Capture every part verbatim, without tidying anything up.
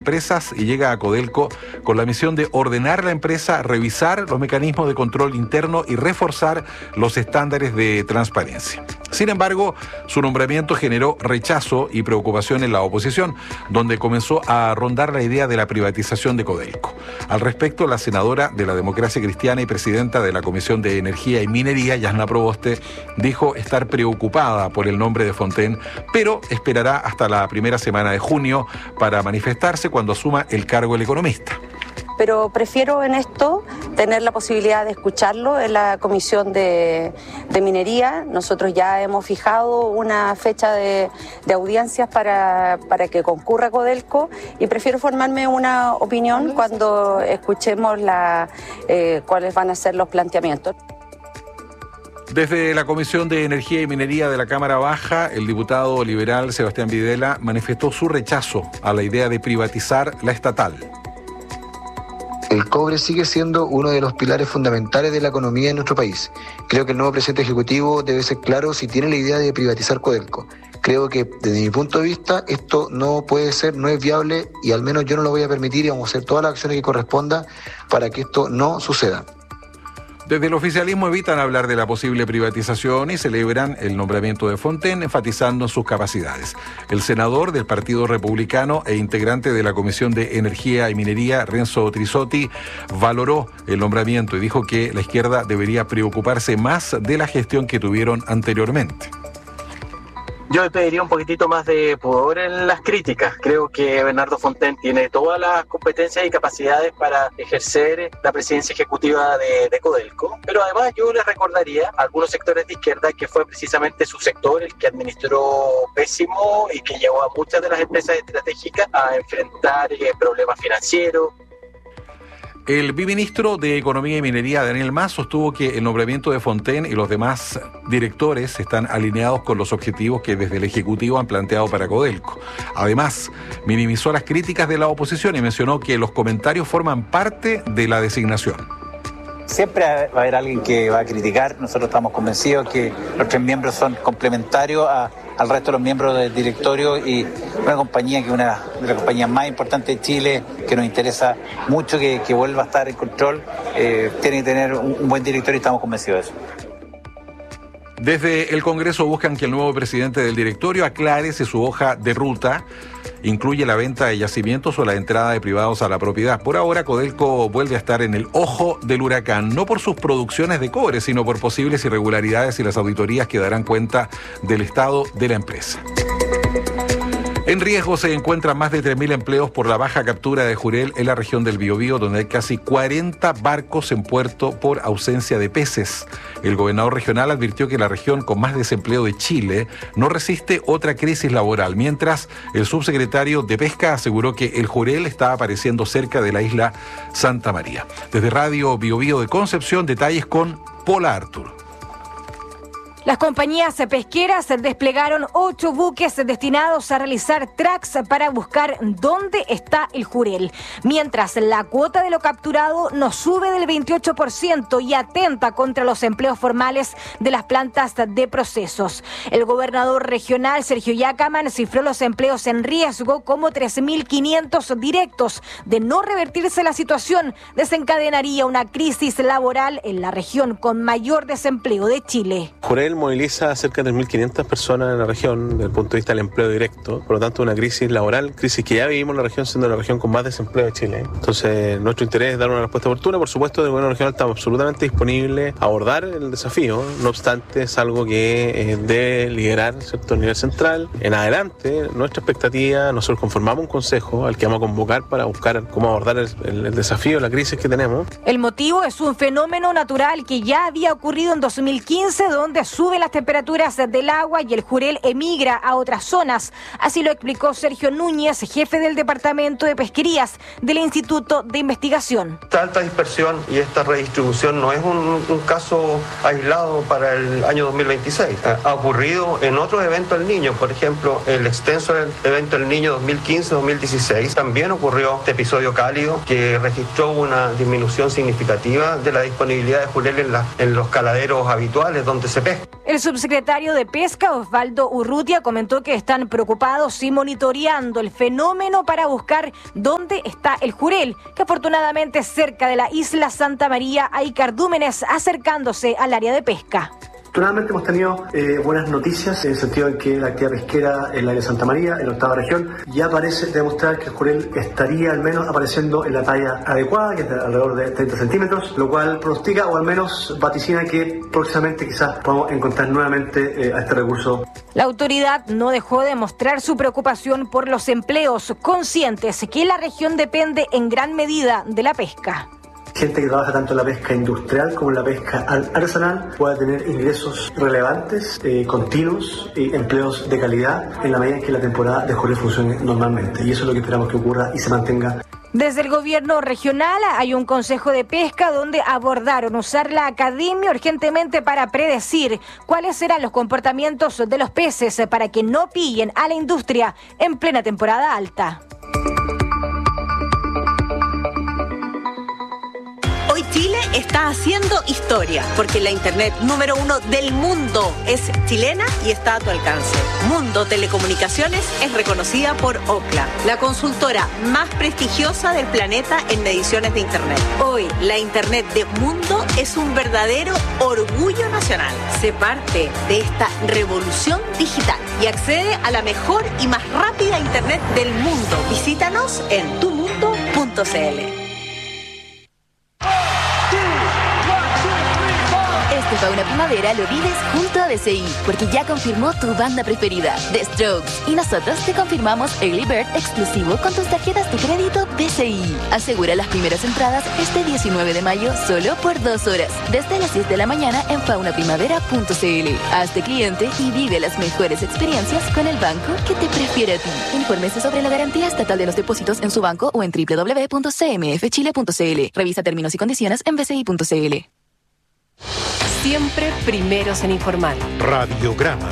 empresas y llega a Codelco con la misión de ordenar la empresa, revisar los mecanismos de control interno y reforzar los estándares de transparencia. Sin embargo, su nombramiento generó rechazo y preocupación en la oposición, donde comenzó a rondar la idea de la privatización de Codelco. Al respecto, la senadora de la Democracia Cristiana y presidenta de la Comisión de Energía y Minería, Yasna Proboste, dijo estar preocupada por el nombre de Fontaine, pero esperará hasta la primera semana de junio para manifestarse cuando asuma el cargo el economista. Pero prefiero en esto tener la posibilidad de escucharlo en la Comisión de, de Minería. Nosotros ya hemos fijado una fecha de, de audiencias para, para que concurra Codelco y prefiero formarme una opinión cuando escuchemos la, eh, cuáles van a ser los planteamientos. Desde la Comisión de Energía y Minería de la Cámara Baja, el diputado liberal Sebastián Videla manifestó su rechazo a la idea de privatizar la estatal. El cobre sigue siendo uno de los pilares fundamentales de la economía en nuestro país. Creo que el nuevo presidente ejecutivo debe ser claro si tiene la idea de privatizar Codelco. Creo que desde mi punto de vista esto no puede ser, no es viable y al menos yo no lo voy a permitir y vamos a hacer todas las acciones que correspondan para que esto no suceda. Desde el oficialismo evitan hablar de la posible privatización y celebran el nombramiento de Fontaine, enfatizando sus capacidades. El senador del Partido Republicano e integrante de la Comisión de Energía y Minería, Renzo Trisotti, valoró el nombramiento y dijo que la izquierda debería preocuparse más de la gestión que tuvieron anteriormente. Yo le pediría un poquitito más de pudor en las críticas. Creo que Bernardo Fontaine tiene todas las competencias y capacidades para ejercer la presidencia ejecutiva de, de Codelco, pero además yo le recordaría a algunos sectores de izquierda que fue precisamente su sector el que administró pésimo y que llevó a muchas de las empresas estratégicas a enfrentar eh, problemas financieros. El biministro de Economía y Minería, Daniel Mas, sostuvo que el nombramiento de Fontaine y los demás directores están alineados con los objetivos que desde el Ejecutivo han planteado para Codelco. Además, minimizó las críticas de la oposición y mencionó que los comentarios forman parte de la designación. Siempre va a haber alguien que va a criticar. Nosotros estamos convencidos que los tres miembros son complementarios a, al resto de los miembros del directorio y una compañía que es una de las compañías más importantes de Chile, que nos interesa mucho que, que vuelva a estar en control, eh, tiene que tener un, un buen directorio y estamos convencidos de eso. Desde el Congreso buscan que el nuevo presidente del directorio aclare si su hoja de ruta incluye la venta de yacimientos o la entrada de privados a la propiedad. Por ahora, Codelco vuelve a estar en el ojo del huracán, no por sus producciones de cobre, sino por posibles irregularidades y las auditorías que darán cuenta del estado de la empresa. En riesgo se encuentran más de tres mil empleos por la baja captura de jurel en la región del Biobío, donde hay casi cuarenta barcos en puerto por ausencia de peces. El gobernador regional advirtió que la región con más desempleo de Chile no resiste otra crisis laboral, mientras el subsecretario de Pesca aseguró que el jurel está apareciendo cerca de la isla Santa María. Desde Radio Biobío de Concepción, detalles con Paula Artur. Las compañías pesqueras desplegaron ocho buques destinados a realizar tracks para buscar dónde está el jurel, mientras la cuota de lo capturado no sube del veintiocho por ciento y atenta contra los empleos formales de las plantas de procesos. El gobernador regional, Sergio Yacaman, cifró los empleos en riesgo como tres mil quinientos directos. De no revertirse la situación, desencadenaría una crisis laboral en la región con mayor desempleo de Chile. Jurel moviliza a cerca de tres mil quinientas personas en la región desde el punto de vista del empleo directo, por lo tanto una crisis laboral, crisis que ya vivimos en la región siendo la región con más desempleo de Chile. Entonces nuestro interés es dar una respuesta oportuna, por supuesto del gobierno regional estamos absolutamente disponibles a abordar el desafío, no obstante es algo que eh, debe liderar, ¿cierto?, a nivel central. En adelante, nuestra expectativa, nosotros conformamos un consejo al que vamos a convocar para buscar cómo abordar el, el, el desafío, la crisis que tenemos. El motivo es un fenómeno natural que ya había ocurrido en dos mil quince, donde suben las temperaturas del agua y el jurel emigra a otras zonas. Así lo explicó Sergio Núñez, jefe del Departamento de Pesquerías del Instituto de Investigación. Esta alta dispersión y esta redistribución no es un, un caso aislado para el año dos mil veintiséis. Ha ocurrido en otros eventos del Niño, por ejemplo, el extenso evento del Niño dos mil quince dos mil dieciséis. También ocurrió este episodio cálido que registró una disminución significativa de la disponibilidad de jurel en, la, en los caladeros habituales donde se pesca. El subsecretario de Pesca, Osvaldo Urrutia, comentó que están preocupados y monitoreando el fenómeno para buscar dónde está el jurel, que afortunadamente cerca de la isla Santa María hay cardúmenes acercándose al área de pesca. Afortunadamente hemos tenido eh, buenas noticias en el sentido de que la actividad pesquera en la área de Santa María, en la octava región, ya parece demostrar que el jurel estaría al menos apareciendo en la talla adecuada, que es de alrededor de treinta centímetros, lo cual pronostica o al menos vaticina que próximamente quizás podamos encontrar nuevamente eh, a este recurso. La autoridad no dejó de mostrar su preocupación por los empleos, conscientes que la región depende en gran medida de la pesca. Gente que trabaja tanto en la pesca industrial como en la pesca artesanal pueda tener ingresos relevantes, eh, continuos y empleos de calidad en la medida en que la temporada de jurel funcione normalmente. Y eso es lo que esperamos que ocurra y se mantenga. Desde el gobierno regional hay un consejo de pesca donde abordaron usar la academia urgentemente para predecir cuáles serán los comportamientos de los peces para que no pillen a la industria en plena temporada alta. Hoy Chile está haciendo historia, porque la internet número uno del mundo es chilena y está a tu alcance. Mundo Telecomunicaciones es reconocida por Ookla, la consultora más prestigiosa del planeta en mediciones de internet. Hoy, la internet de Mundo es un verdadero orgullo nacional. Sé parte de esta revolución digital y accede a la mejor y más rápida internet del mundo. Visítanos en tu mundo punto c l. Este Fauna Primavera lo vives junto a D C I, porque ya confirmó tu banda preferida, The Strokes. Y nosotros te confirmamos Early Bird exclusivo con tus tarjetas de crédito D C I. Asegura las primeras entradas este diecinueve de mayo solo por dos horas, desde las diez de la mañana en fauna primavera punto c l. Hazte cliente y vive las mejores experiencias con el banco que te prefiere a ti. Infórmese sobre la garantía estatal de los depósitos en su banco o en doble u doble u doble u punto c m f chile punto c l. Revisa términos y condiciones en b c i punto c l. Siempre primeros en informar. Radiograma.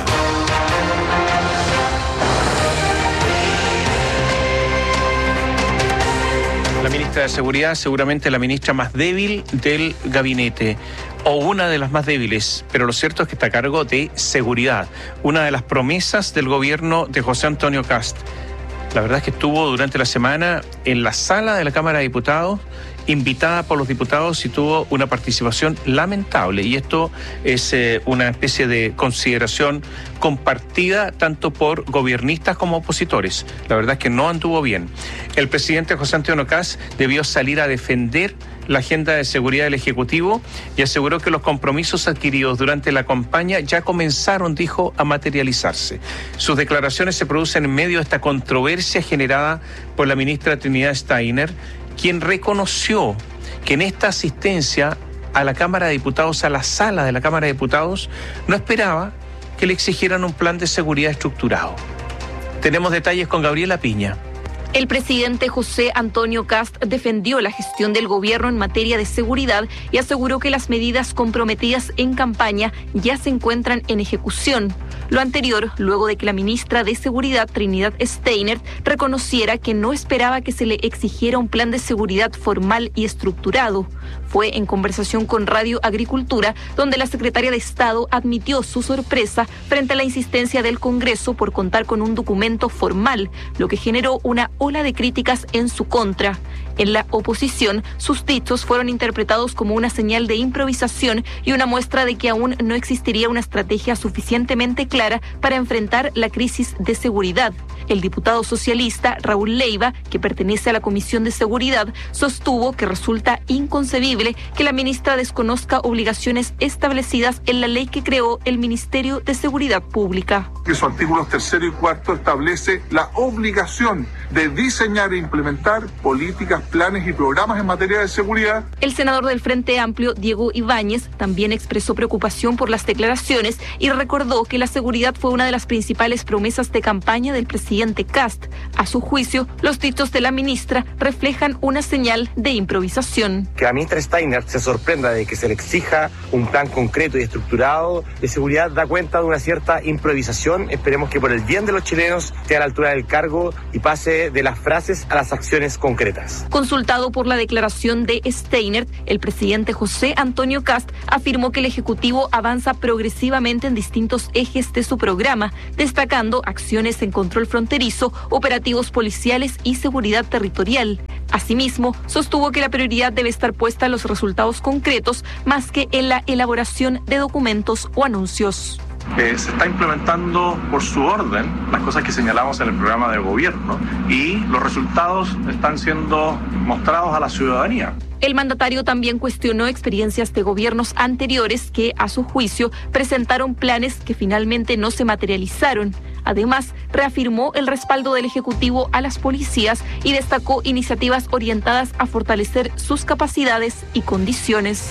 La ministra de Seguridad, seguramente la ministra más débil del gabinete, o una de las más débiles, pero lo cierto es que está a cargo de seguridad, una de las promesas del gobierno de José Antonio Kast. La verdad es que estuvo durante la semana en la sala de la Cámara de Diputados, invitada por los diputados, y tuvo una participación lamentable. Y esto es eh, una especie de consideración compartida tanto por gobiernistas como opositores. La verdad es que no anduvo bien. El presidente José Antonio Kast debió salir a defender la agenda de seguridad del Ejecutivo y aseguró que los compromisos adquiridos durante la campaña ya comenzaron, dijo, a materializarse. Sus declaraciones se producen en medio de esta controversia generada por la ministra Trinidad Steiner, quien reconoció que en esta asistencia a la Cámara de Diputados, a la sala de la Cámara de Diputados, no esperaba que le exigieran un plan de seguridad estructurado. Tenemos detalles con Gabriela Piña. El presidente José Antonio Kast defendió la gestión del gobierno en materia de seguridad y aseguró que las medidas comprometidas en campaña ya se encuentran en ejecución. Lo anterior, luego de que la ministra de Seguridad, Trinidad Steiner, reconociera que no esperaba que se le exigiera un plan de seguridad formal y estructurado. Fue en conversación con Radio Agricultura, donde la secretaria de Estado admitió su sorpresa frente a la insistencia del Congreso por contar con un documento formal, lo que generó una ola de críticas en su contra. En la oposición, sus dichos fueron interpretados como una señal de improvisación y una muestra de que aún no existiría una estrategia suficientemente clara para enfrentar la crisis de seguridad. El diputado socialista Raúl Leiva, que pertenece a la Comisión de Seguridad, sostuvo que resulta inconcebible que la ministra desconozca obligaciones establecidas en la ley que creó el Ministerio de Seguridad Pública. Que sus artículos tercero y cuarto establece la obligación de diseñar e implementar políticas, planes y programas en materia de seguridad. El senador del Frente Amplio, Diego Ibáñez, también expresó preocupación por las declaraciones y recordó que la seguridad fue una de las principales promesas de campaña del presidente Kast. A su juicio, los dichos de la ministra reflejan una señal de improvisación. Que la ministra Steiner se sorprenda de que se le exija un plan concreto y estructurado de seguridad da cuenta de una cierta improvisación. Esperemos que por el bien de los chilenos esté a la altura del cargo y pase de de las frases a las acciones concretas. Consultado por la declaración de Steinert, el presidente José Antonio Kast afirmó que el Ejecutivo avanza progresivamente en distintos ejes de su programa, destacando acciones en control fronterizo, operativos policiales y seguridad territorial. Asimismo, sostuvo que la prioridad debe estar puesta en los resultados concretos más que en la elaboración de documentos o anuncios. Eh, se está implementando por su orden las cosas que señalamos en el programa del gobierno y los resultados están siendo mostrados a la ciudadanía. El mandatario también cuestionó experiencias de gobiernos anteriores que, a su juicio, presentaron planes que finalmente no se materializaron. Además, reafirmó el respaldo del Ejecutivo a las policías y destacó iniciativas orientadas a fortalecer sus capacidades y condiciones.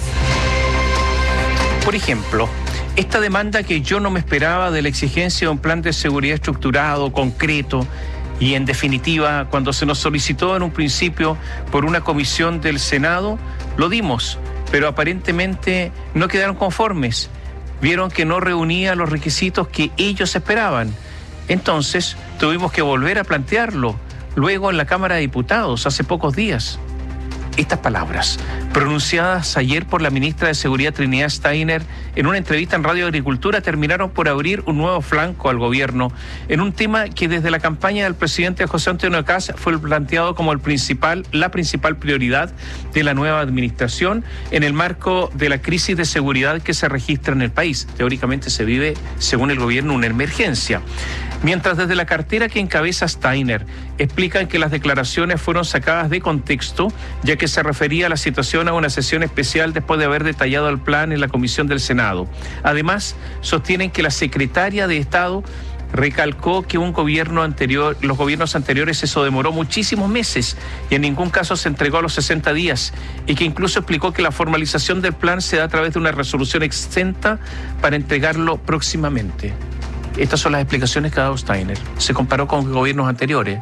Por ejemplo, esta demanda que yo no me esperaba de la exigencia de un plan de seguridad estructurado, concreto, y en definitiva, cuando se nos solicitó en un principio por una comisión del Senado, lo dimos, pero aparentemente no quedaron conformes. Vieron que no reunía los requisitos que ellos esperaban. Entonces, tuvimos que volver a plantearlo, luego en la Cámara de Diputados, hace pocos días. Estas palabras, pronunciadas ayer por la ministra de Seguridad Trinidad Steiner en una entrevista en Radio Agricultura, terminaron por abrir un nuevo flanco al gobierno en un tema que desde la campaña del presidente José Antonio Kast fue planteado como el principal, la principal prioridad de la nueva administración en el marco de la crisis de seguridad que se registra en el país. Teóricamente se vive, según el gobierno, una emergencia. Mientras desde la cartera que encabeza Steiner explican que las declaraciones fueron sacadas de contexto, ya que se refería a la situación a una sesión especial después de haber detallado el plan en la Comisión del Senado. Además, sostienen que la secretaria de Estado recalcó que un gobierno anterior, los gobiernos anteriores eso demoró muchísimos meses y en ningún caso se entregó a los sesenta días, y que incluso explicó que la formalización del plan se da a través de una resolución exenta para entregarlo próximamente. Estas son las explicaciones que ha dado Steiner. Se comparó con gobiernos anteriores.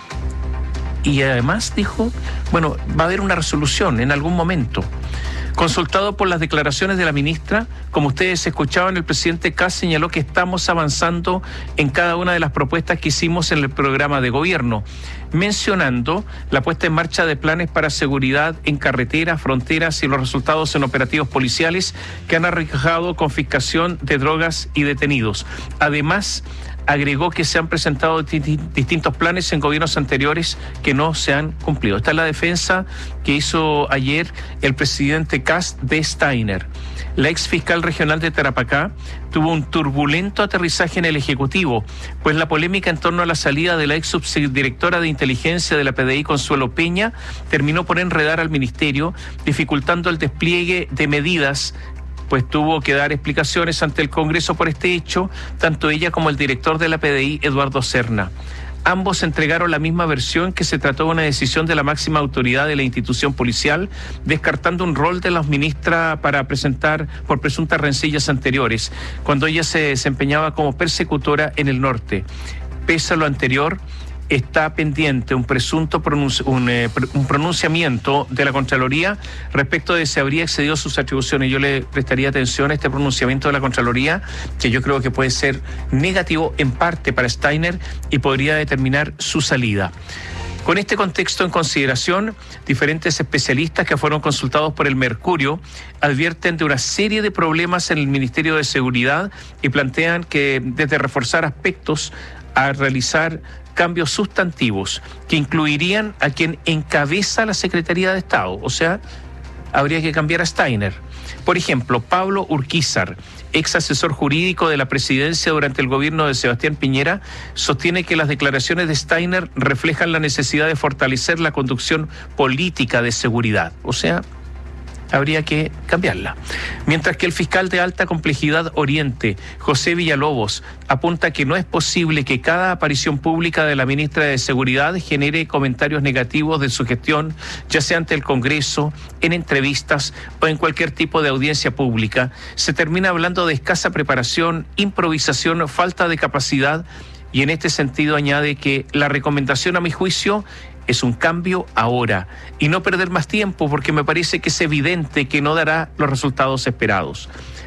Y además dijo, bueno, va a haber una resolución en algún momento. Consultado por las declaraciones de la ministra, como ustedes escuchaban, el presidente Kast señaló que estamos avanzando en cada una de las propuestas que hicimos en el programa de gobierno, mencionando la puesta en marcha de planes para seguridad en carreteras, fronteras y los resultados en operativos policiales que han arrojado confiscación de drogas y detenidos. Además, agregó que se han presentado distintos planes en gobiernos anteriores que no se han cumplido. Esta es la defensa que hizo ayer el presidente Kast de Steiner. La ex fiscal regional de Tarapacá tuvo un turbulento aterrizaje en el Ejecutivo, pues la polémica en torno a la salida de la ex subdirectora de inteligencia de la P D I, Consuelo Peña, terminó por enredar al ministerio, dificultando el despliegue de medidas, pues tuvo que dar explicaciones ante el Congreso por este hecho, tanto ella como el director de la P D I, Eduardo Serna. Ambos entregaron la misma versión, que se trató de una decisión de la máxima autoridad de la institución policial, descartando un rol de la ministra para presentar por presuntas rencillas anteriores, cuando ella se desempeñaba como persecutora en el norte. Pese a lo anterior, está pendiente un presunto pronunci- un, eh, un pronunciamiento de la Contraloría respecto de si habría excedido sus atribuciones. Yo le prestaría atención a este pronunciamiento de la Contraloría, que yo creo que puede ser negativo en parte para Steiner y podría determinar su salida. Con este contexto en consideración, diferentes especialistas que fueron consultados por el Mercurio advierten de una serie de problemas en el Ministerio de Seguridad y plantean que desde reforzar aspectos a realizar cambios sustantivos que incluirían a quien encabeza la Secretaría de Estado, o sea, habría que cambiar a Steiner. Por ejemplo, Pablo Urquizar, ex asesor jurídico de la presidencia durante el gobierno de Sebastián Piñera, sostiene que las declaraciones de Steiner reflejan la necesidad de fortalecer la conducción política de seguridad, o sea, habría que cambiarla. Mientras que el fiscal de alta complejidad Oriente, José Villalobos, apunta que no es posible que cada aparición pública de la ministra de Seguridad genere comentarios negativos de su gestión, ya sea ante el Congreso, en entrevistas o en cualquier tipo de audiencia pública. Se termina hablando de escasa preparación, improvisación, falta de capacidad, y en este sentido añade que la recomendación, a mi juicio, es un cambio ahora y no perder más tiempo, porque me parece que es evidente que no dará los resultados esperados.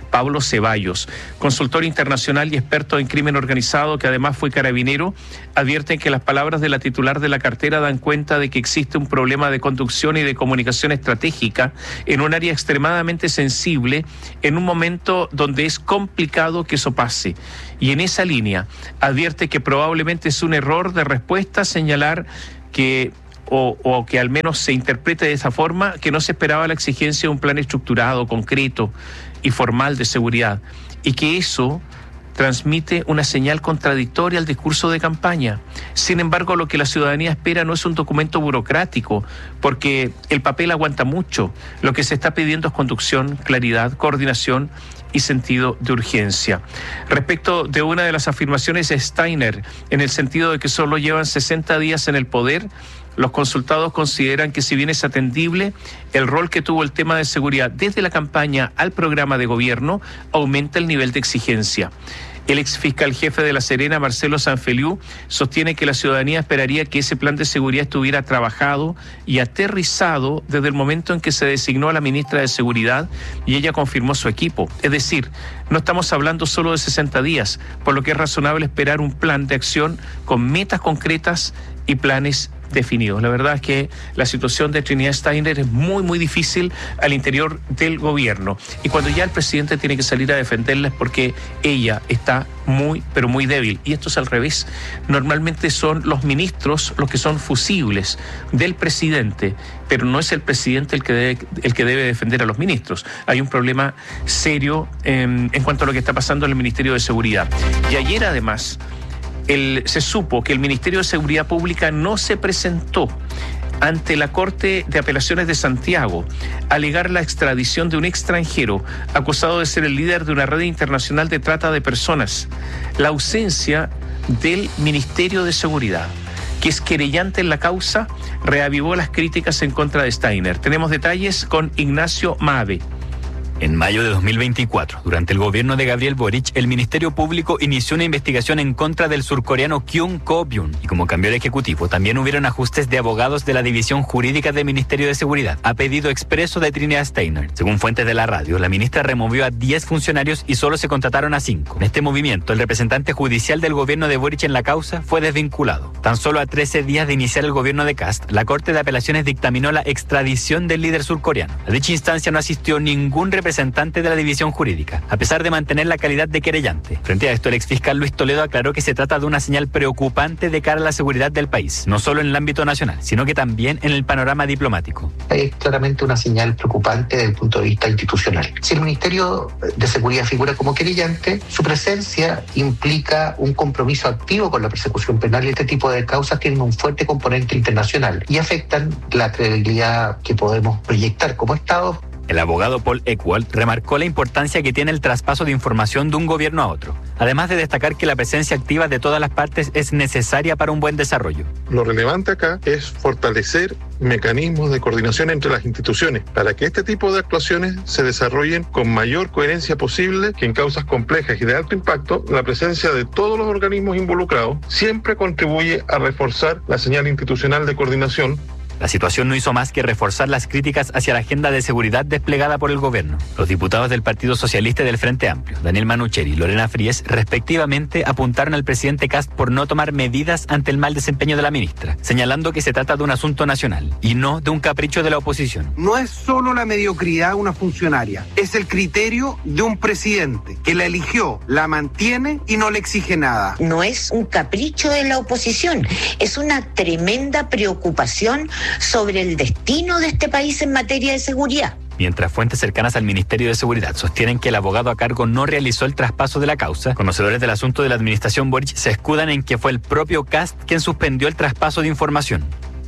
Pablo Ceballos, consultor internacional y experto en crimen organizado que además fue carabinero, advierten que las palabras de la titular de la cartera dan cuenta de que existe un problema de conducción y de comunicación estratégica en un área extremadamente sensible, en un momento donde es complicado que eso pase. Y en esa línea advierte que probablemente es un error de respuesta señalar que O, o que al menos se interprete de esa forma, que no se esperaba la exigencia de un plan estructurado, concreto y formal de seguridad, y que eso transmite una señal contradictoria al discurso de campaña. Sin embargo, lo que la ciudadanía espera no es un documento burocrático, porque el papel aguanta mucho. Lo que se está pidiendo es conducción, claridad, coordinación y sentido de urgencia. Respecto de una de las afirmaciones de Steiner, en el sentido de que solo llevan sesenta días en el poder, los consultados consideran que si bien es atendible, el rol que tuvo el tema de seguridad desde la campaña al programa de gobierno aumenta el nivel de exigencia. El exfiscal jefe de La Serena, Marcelo Sanfeliu, sostiene que la ciudadanía esperaría que ese plan de seguridad estuviera trabajado y aterrizado desde el momento en que se designó a la ministra de Seguridad y ella confirmó su equipo. Es decir, no estamos hablando solo de sesenta días, por lo que es razonable esperar un plan de acción con metas concretas y planes definidos. La verdad es que la situación de Trinidad Steiner es muy, muy difícil al interior del gobierno. Y cuando ya el presidente tiene que salir a defenderla es porque ella está muy, pero muy débil. Y esto es al revés. Normalmente son los ministros los que son fusibles del presidente, pero no es el presidente el que debe, el que debe defender a los ministros. Hay un problema serio eh, en cuanto a lo que está pasando en el Ministerio de Seguridad. Y ayer, además, El, se supo que el Ministerio de Seguridad Pública no se presentó ante la Corte de Apelaciones de Santiago a alegar la extradición de un extranjero acusado de ser el líder de una red internacional de trata de personas. La ausencia del Ministerio de Seguridad, que es querellante en la causa, reavivó las críticas en contra de Steiner. Tenemos detalles con Ignacio Mabe. En mayo de dos mil veinticuatro, durante el gobierno de Gabriel Boric, el Ministerio Público inició una investigación en contra del surcoreano Kyung Ko-byun. Y como cambió el ejecutivo, también hubieron ajustes de abogados de la División Jurídica del Ministerio de Seguridad, a pedido expreso de Trinidad Steiner. Según fuentes de la radio, la ministra removió a diez funcionarios y solo se contrataron a cinco. En este movimiento, el representante judicial del gobierno de Boric en la causa fue desvinculado. Tan solo a trece días de iniciar el gobierno de Kast, la Corte de Apelaciones dictaminó la extradición del líder surcoreano. A dicha instancia no asistió ningún representante representante de la división jurídica, a pesar de mantener la calidad de querellante. Frente a esto, el exfiscal Luis Toledo aclaró que se trata de una señal preocupante de cara a la seguridad del país, no solo en el ámbito nacional, sino que también en el panorama diplomático. Es claramente una señal preocupante desde el punto de vista institucional. Si el Ministerio de Seguridad figura como querellante, su presencia implica un compromiso activo con la persecución penal y este tipo de causas tienen un fuerte componente internacional y afectan la credibilidad que podemos proyectar como Estado. El abogado Paul Eckwald remarcó la importancia que tiene el traspaso de información de un gobierno a otro, además de destacar que la presencia activa de todas las partes es necesaria para un buen desarrollo. Lo relevante acá es fortalecer mecanismos de coordinación entre las instituciones para que este tipo de actuaciones se desarrollen con mayor coherencia posible, que en causas complejas y de alto impacto, la presencia de todos los organismos involucrados siempre contribuye a reforzar la señal institucional de coordinación. La situación no hizo más que reforzar las críticas hacia la agenda de seguridad desplegada por el gobierno. Los diputados del Partido Socialista y del Frente Amplio, Daniel Manucheri y Lorena Fries, respectivamente, apuntaron al presidente Kast por no tomar medidas ante el mal desempeño de la ministra, señalando que se trata de un asunto nacional y no de un capricho de la oposición. No es solo la mediocridad de una funcionaria, es el criterio de un presidente que la eligió, la mantiene y no le exige nada. No es un capricho de la oposición, es una tremenda preocupación sobre el destino de este país en materia de seguridad. Mientras fuentes cercanas al Ministerio de Seguridad sostienen que el abogado a cargo no realizó el traspaso de la causa, conocedores del asunto de la administración Boric se escudan en que fue el propio Kast quien suspendió el traspaso de información.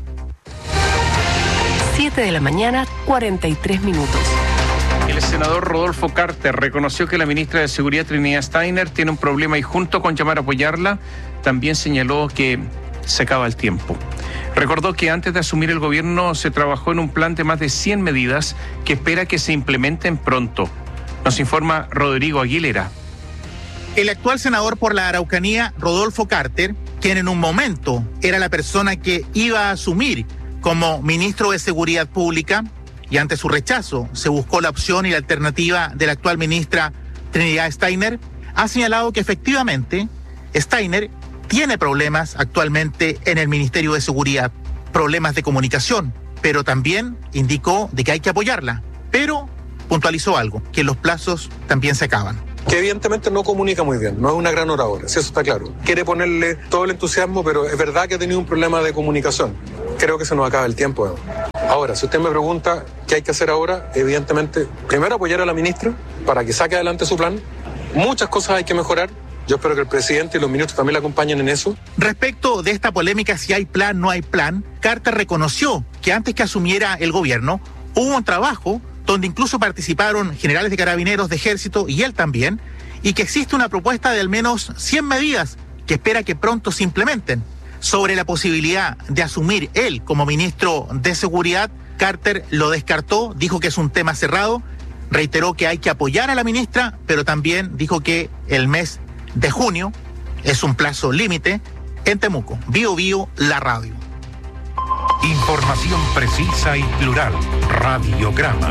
siete de la mañana, cuarenta y tres minutos. El senador Rodolfo Carter reconoció que la ministra de Seguridad, Trinidad Steiner, tiene un problema y junto con llamar a apoyarla, también señaló que se acaba el tiempo. Recordó que antes de asumir el gobierno se trabajó en un plan de más de cien medidas que espera que se implementen pronto. Nos informa Rodrigo Aguilera. El actual senador por la Araucanía, Rodolfo Carter, quien en un momento era la persona que iba a asumir como ministro de Seguridad Pública, y ante su rechazo se buscó la opción y la alternativa de la actual ministra Trinidad Steiner, ha señalado que efectivamente Steiner tiene problemas actualmente en el Ministerio de Seguridad, problemas de comunicación, pero también indicó de que hay que apoyarla, pero puntualizó algo, que los plazos también se acaban. Que evidentemente no comunica muy bien, no es una gran oradora, si eso está claro. Quiere ponerle todo el entusiasmo, pero es verdad que ha tenido un problema de comunicación. Creo que se nos acaba el tiempo. Ahora, si usted me pregunta qué hay que hacer ahora, evidentemente, primero apoyar a la ministra para que saque adelante su plan. Muchas cosas hay que mejorar. Yo espero que el presidente y los ministros también le acompañen en eso. Respecto de esta polémica, si hay plan, no hay plan, Carter reconoció que antes que asumiera el gobierno, hubo un trabajo donde incluso participaron generales de carabineros, de ejército y él también, y que existe una propuesta de al menos cien medidas que espera que pronto se implementen. Sobre la posibilidad de asumir él como ministro de Seguridad, Carter lo descartó, dijo que es un tema cerrado, reiteró que hay que apoyar a la ministra, pero también dijo que el mes de junio es un plazo límite. En Temuco, Bio Bio, la radio. Información precisa y plural. Radiograma.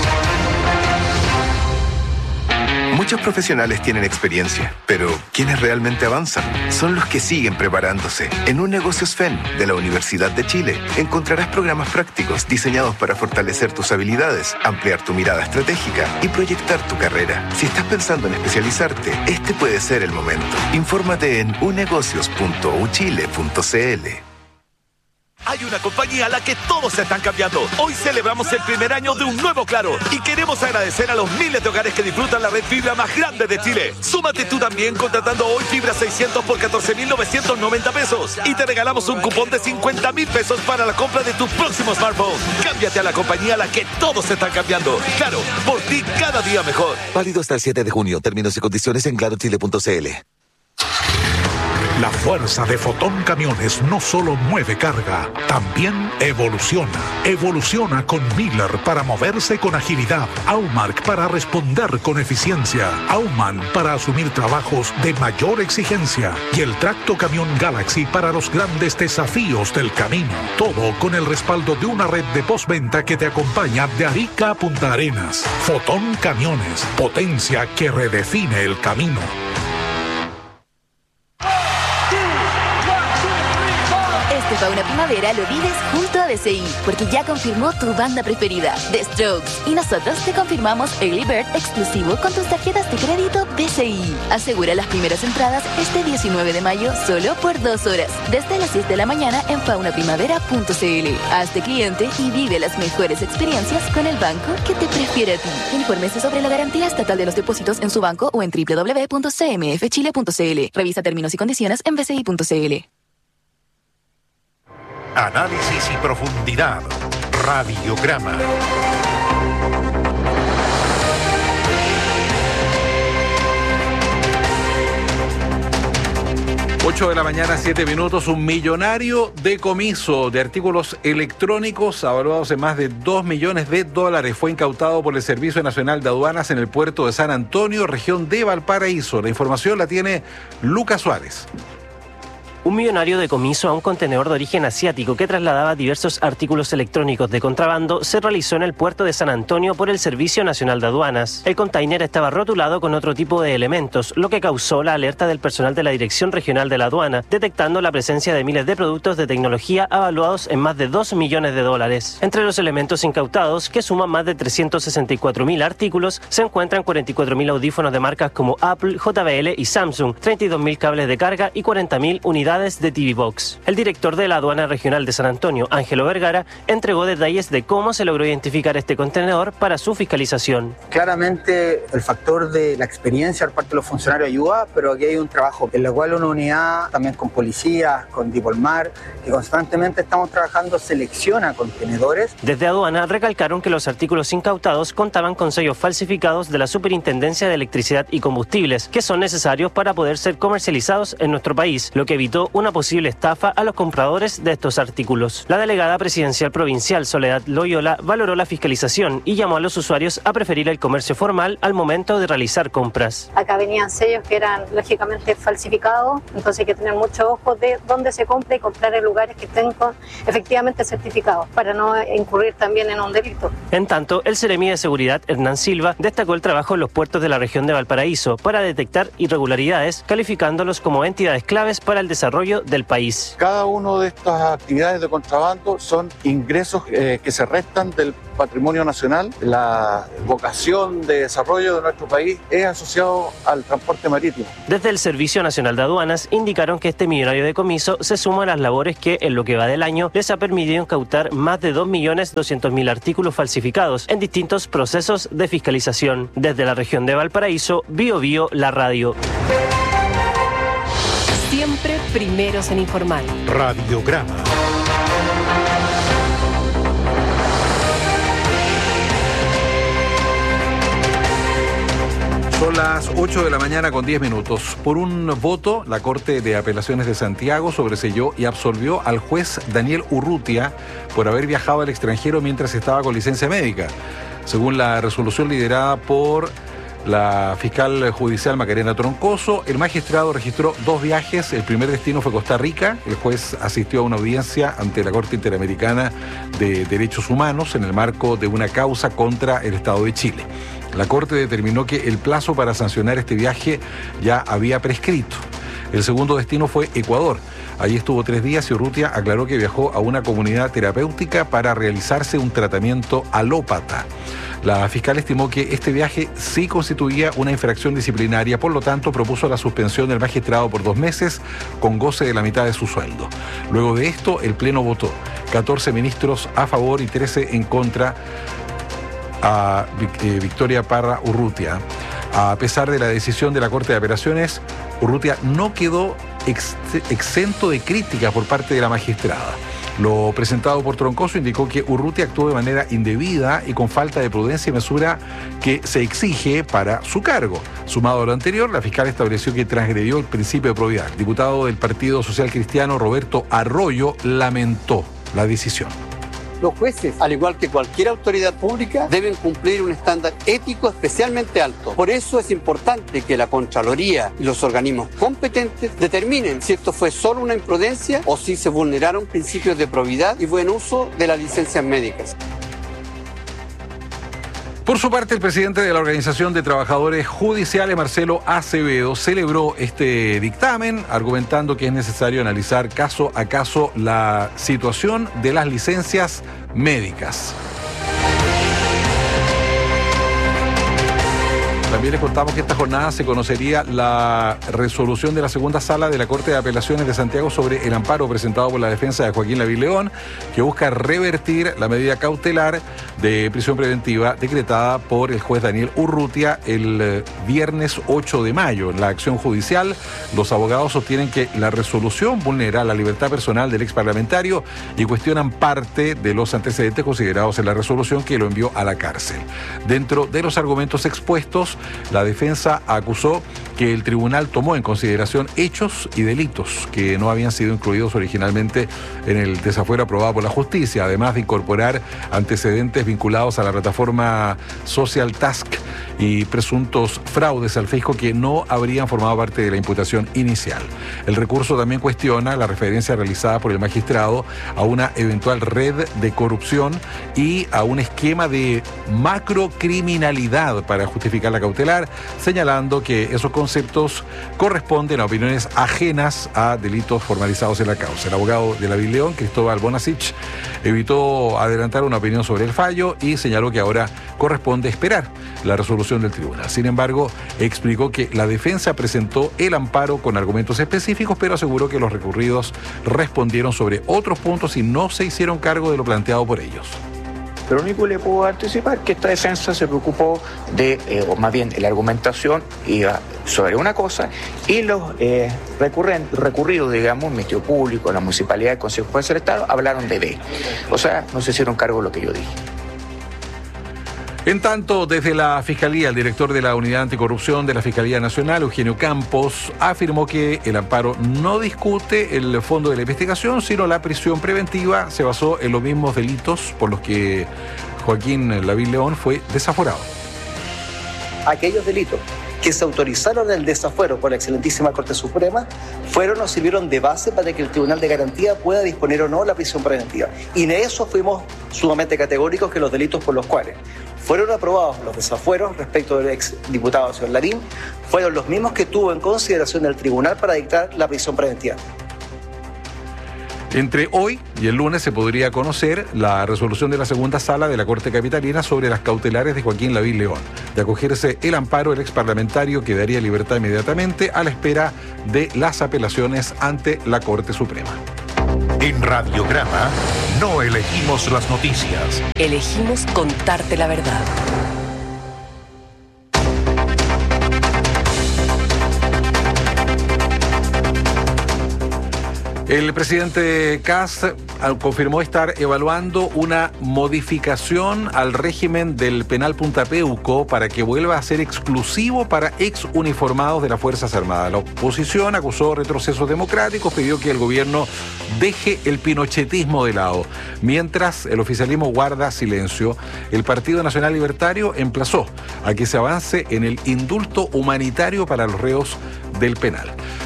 Muchos profesionales tienen experiencia, pero quienes realmente avanzan son los que siguen preparándose. En Un Negocios F E N de la Universidad de Chile encontrarás programas prácticos diseñados para fortalecer tus habilidades, ampliar tu mirada estratégica y proyectar tu carrera. Si estás pensando en especializarte, este puede ser el momento. Infórmate en unegocios punto u chile punto c l. Hay una compañía a la que todos se están cambiando. Hoy celebramos el primer año de un nuevo Claro y queremos agradecer a los miles de hogares que disfrutan la red fibra más grande de Chile. Súmate tú también contratando hoy fibra seiscientos por catorce mil novecientos noventa pesos y te regalamos un cupón de cincuenta mil pesos para la compra de tu próximo smartphone. Cámbiate a la compañía a la que todos se están cambiando. Claro, por ti cada día mejor. Válido hasta el siete de junio. Términos y condiciones en claro chile punto c l. La fuerza de Fotón Camiones no solo mueve carga, también evoluciona. Evoluciona con Miller para moverse con agilidad, Aumark para responder con eficiencia, Auman para asumir trabajos de mayor exigencia y el Tracto Camión Galaxy para los grandes desafíos del camino. Todo con el respaldo de una red de postventa que te acompaña de Arica a Punta Arenas. Fotón Camiones, potencia que redefine el camino. Fauna Primavera lo vives junto a D C I, porque ya confirmó tu banda preferida, The Strokes. Y nosotros te confirmamos Early Bird exclusivo con tus tarjetas de crédito D C I. Asegura las primeras entradas este diecinueve de mayo solo por dos horas, desde las seis de la mañana en fauna primavera punto c l. Hazte cliente y vive las mejores experiencias con el banco que te prefiere a ti. Infórmese sobre la garantía estatal de los depósitos en su banco o en doble u doble u doble u punto c m f chile punto c l. Revisa términos y condiciones en b c i punto c l. Análisis y profundidad. Radiograma. ocho de la mañana, siete minutos. Un millonario decomiso de artículos electrónicos avaluados en más de dos millones de dólares fue incautado por el Servicio Nacional de Aduanas en el puerto de San Antonio, región de Valparaíso. La información la tiene Lucas Suárez. Un millonario decomiso a un contenedor de origen asiático que trasladaba diversos artículos electrónicos de contrabando se realizó en el puerto de San Antonio por el Servicio Nacional de Aduanas. El container estaba rotulado con otro tipo de elementos, lo que causó la alerta del personal de la Dirección Regional de la Aduana, detectando la presencia de miles de productos de tecnología avaluados en más de dos millones de dólares. Entre los elementos incautados, que suman más de trescientos sesenta y cuatro mil artículos, se encuentran cuarenta y cuatro mil audífonos de marcas como Apple, J B L y Samsung, treinta y dos mil cables de carga y cuarenta mil unidades de T V Box. El director de la Aduana Regional de San Antonio, Ángelo Vergara, entregó detalles de cómo se logró identificar este contenedor para su fiscalización. Claramente el factor de la experiencia por parte de los funcionarios ayuda, pero aquí hay un trabajo en el cual una unidad, también con policías, con Dipolmar, que constantemente estamos trabajando, selecciona contenedores. Desde Aduana recalcaron que los artículos incautados contaban con sellos falsificados de la Superintendencia de Electricidad y Combustibles, que son necesarios para poder ser comercializados en nuestro país, lo que evitó analizó una posible estafa a los compradores de estos artículos. La delegada presidencial provincial Soledad Loyola valoró la fiscalización y llamó a los usuarios a preferir el comercio formal al momento de realizar compras. Acá venían sellos que eran lógicamente falsificados, entonces hay que tener mucho ojo de dónde se compra y comprar en lugares que estén con, efectivamente certificados para no incurrir también en un delito. En tanto, el Seremi de Seguridad, Hernán Silva, destacó el trabajo en los puertos de la región de Valparaíso para detectar irregularidades, calificándolos como entidades claves para el desarrollo del país. Cada una de estas actividades de contrabando son ingresos eh, que se restan del patrimonio nacional. La vocación de desarrollo de nuestro país es asociado al transporte marítimo. Desde el Servicio Nacional de Aduanas indicaron que este millonario decomiso se suma a las labores que en lo que va del año les ha permitido incautar más de dos millones doscientos mil artículos falsificados en distintos procesos de fiscalización. Desde la región de Valparaíso, Bio Bio, la radio. Siempre primeros en informar. Radiograma. Son las ocho de la mañana con diez minutos. Por un voto, la Corte de Apelaciones de Santiago sobreseyó y absolvió al juez Daniel Urrutia por haber viajado al extranjero mientras estaba con licencia médica. Según la resolución liderada por la fiscal judicial Macarena Troncoso, el magistrado registró dos viajes. El primer destino fue Costa Rica. El juez asistió a una audiencia ante la Corte Interamericana de Derechos Humanos en el marco de una causa contra el Estado de Chile. La Corte determinó que el plazo para sancionar este viaje ya había prescrito. El segundo destino fue Ecuador. Allí estuvo tres días y Urrutia aclaró que viajó a una comunidad terapéutica para realizarse un tratamiento alópata. La fiscal estimó que este viaje sí constituía una infracción disciplinaria, por lo tanto propuso la suspensión del magistrado por dos meses con goce de la mitad de su sueldo. Luego de esto, el Pleno votó catorce ministros a favor y trece en contra a Victoria Parra Urrutia. A pesar de la decisión de la Corte de Apelaciones, Urrutia no quedó ex exento de críticas por parte de la magistrada. Lo presentado por Troncoso indicó que Urrutia actuó de manera indebida y con falta de prudencia y mesura que se exige para su cargo. Sumado a lo anterior, la fiscal estableció que transgredió el principio de probidad. El diputado del Partido Social Cristiano, Roberto Arroyo, lamentó la decisión. Los jueces, al igual que cualquier autoridad pública, deben cumplir un estándar ético especialmente alto. Por eso es importante que la Contraloría y los organismos competentes determinen si esto fue solo una imprudencia o si se vulneraron principios de probidad y buen uso de las licencias médicas. Por su parte, el presidente de la Organización de Trabajadores Judiciales, Marcelo Acevedo, celebró este dictamen, argumentando que es necesario analizar caso a caso la situación de las licencias médicas. También les contamos que esta jornada se conocería la resolución de la segunda sala de la Corte de Apelaciones de Santiago sobre el amparo presentado por la defensa de Joaquín Lavín León, que busca revertir la medida cautelar de prisión preventiva decretada por el juez Daniel Urrutia el viernes ocho de mayo. En la acción judicial, los abogados sostienen que la resolución vulnera la libertad personal del exparlamentario y cuestionan parte de los antecedentes considerados en la resolución que lo envió a la cárcel. Dentro de los argumentos expuestos, la defensa acusó que el tribunal tomó en consideración hechos y delitos que no habían sido incluidos originalmente en el desafuero aprobado por la justicia, además de incorporar antecedentes vinculados a la plataforma Social Task y presuntos fraudes al fisco que no habrían formado parte de la imputación inicial. El recurso también cuestiona la referencia realizada por el magistrado a una eventual red de corrupción y a un esquema de macrocriminalidad para justificar la cautelar, señalando que esos conceptos corresponden a opiniones ajenas a delitos formalizados en la causa. El abogado de Lavín León, Cristóbal Bonasich, evitó adelantar una opinión sobre el fallo y señaló que ahora corresponde esperar la resolución del tribunal. Sin embargo, explicó que la defensa presentó el amparo con argumentos específicos, pero aseguró que los recurridos respondieron sobre otros puntos y no se hicieron cargo de lo planteado por ellos. Pero lo único que le puedo anticipar es que esta defensa se preocupó de, eh, o más bien la argumentación iba sobre una cosa y los eh, recurridos, digamos, el Ministerio Público, la Municipalidad, el Consejo Judicial del Estado, hablaron de B. O sea, no se hicieron cargo de lo que yo dije. En tanto, desde la Fiscalía, el director de la Unidad Anticorrupción de la Fiscalía Nacional, Eugenio Campos, afirmó que el amparo no discute el fondo de la investigación, sino la prisión preventiva se basó en los mismos delitos por los que Joaquín Lavín León fue desaforado. Aquellos delitos que se autorizaron el desafuero por la excelentísima Corte Suprema fueron o sirvieron de base para que el Tribunal de Garantía pueda disponer o no la prisión preventiva. Y de eso fuimos sumamente categóricos, que los delitos por los cuales fueron aprobados los desafueros respecto del ex diputado señor Lavín fueron los mismos que tuvo en consideración el tribunal para dictar la prisión preventiva. Entre hoy y el lunes se podría conocer la resolución de la segunda sala de la Corte Capitalina sobre las cautelares de Joaquín Lavín León. De acogerse el amparo, el exparlamentario quedaría en libertad inmediatamente a la espera de las apelaciones ante la Corte Suprema. En Radiograma no elegimos las noticias. Elegimos contarte la verdad. El presidente Kast confirmó estar evaluando una modificación al régimen del penal Punta Peuco para que vuelva a ser exclusivo para ex uniformados de las Fuerzas Armadas. La oposición acusó retrocesos democráticos, pidió que el gobierno deje el pinochetismo de lado. Mientras el oficialismo guarda silencio, el Partido Nacional Libertario emplazó a que se avance en el indulto humanitario para los reos del penal.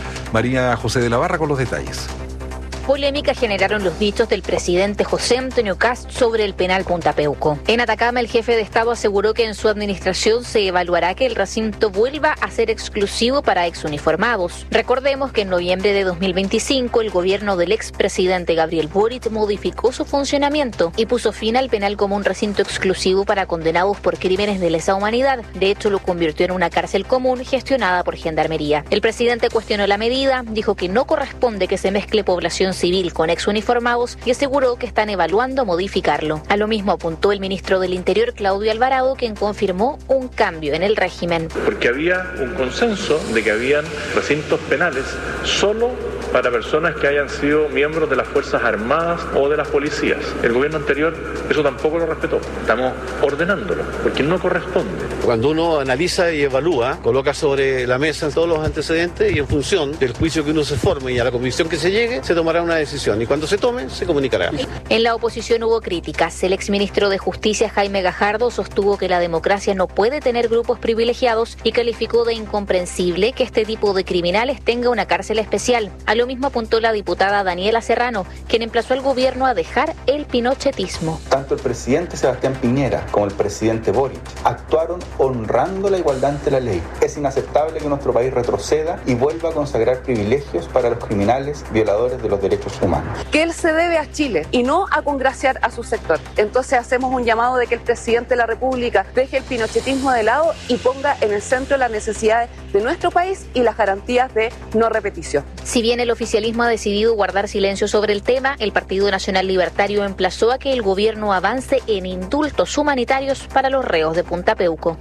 María José de la Barra con los detalles. Polémica generaron los dichos del presidente José Antonio Kast sobre el penal Punta Peuco. En Atacama, el jefe de Estado aseguró que en su administración se evaluará que el recinto vuelva a ser exclusivo para exuniformados. Recordemos que en noviembre de dos mil veinticinco, el gobierno del expresidente Gabriel Boric modificó su funcionamiento y puso fin al penal como un recinto exclusivo para condenados por crímenes de lesa humanidad. De hecho, lo convirtió en una cárcel común gestionada por Gendarmería. El presidente cuestionó la medida, dijo que no corresponde que se mezcle población civil con exuniformados y aseguró que están evaluando modificarlo. A lo mismo apuntó el ministro del Interior, Claudio Alvarado, quien confirmó un cambio en el régimen. Porque había un consenso de que habían recintos penales solo para personas que hayan sido miembros de las Fuerzas Armadas o de las policías. El gobierno anterior eso tampoco lo respetó. Estamos ordenándolo, porque no corresponde. Cuando uno analiza y evalúa, coloca sobre la mesa todos los antecedentes y en función del juicio que uno se forme y a la convicción que se llegue, se tomará una decisión y cuando se tome, se comunicará. En la oposición hubo críticas. El exministro de Justicia, Jaime Gajardo, sostuvo que la democracia no puede tener grupos privilegiados y calificó de incomprensible que este tipo de criminales tenga una cárcel especial. A lo mismo apuntó la diputada Daniela Serrano, quien emplazó al gobierno a dejar el pinochetismo. Tanto el presidente Sebastián Piñera como el presidente Boric actuaron honrando la igualdad ante la ley. Es inaceptable que nuestro país retroceda y vuelva a consagrar privilegios para los criminales violadores de los derechos humanos. Que él se debe a Chile y no a congraciar a su sector. Entonces hacemos un llamado de que el presidente de la República deje el pinochetismo de lado y ponga en el centro las necesidades de nuestro país y las garantías de no repetición. Si bien el oficialismo ha decidido guardar silencio sobre el tema, el Partido Nacional Libertario emplazó a que el gobierno avance en indultos humanitarios para los reos de Punta Peuco.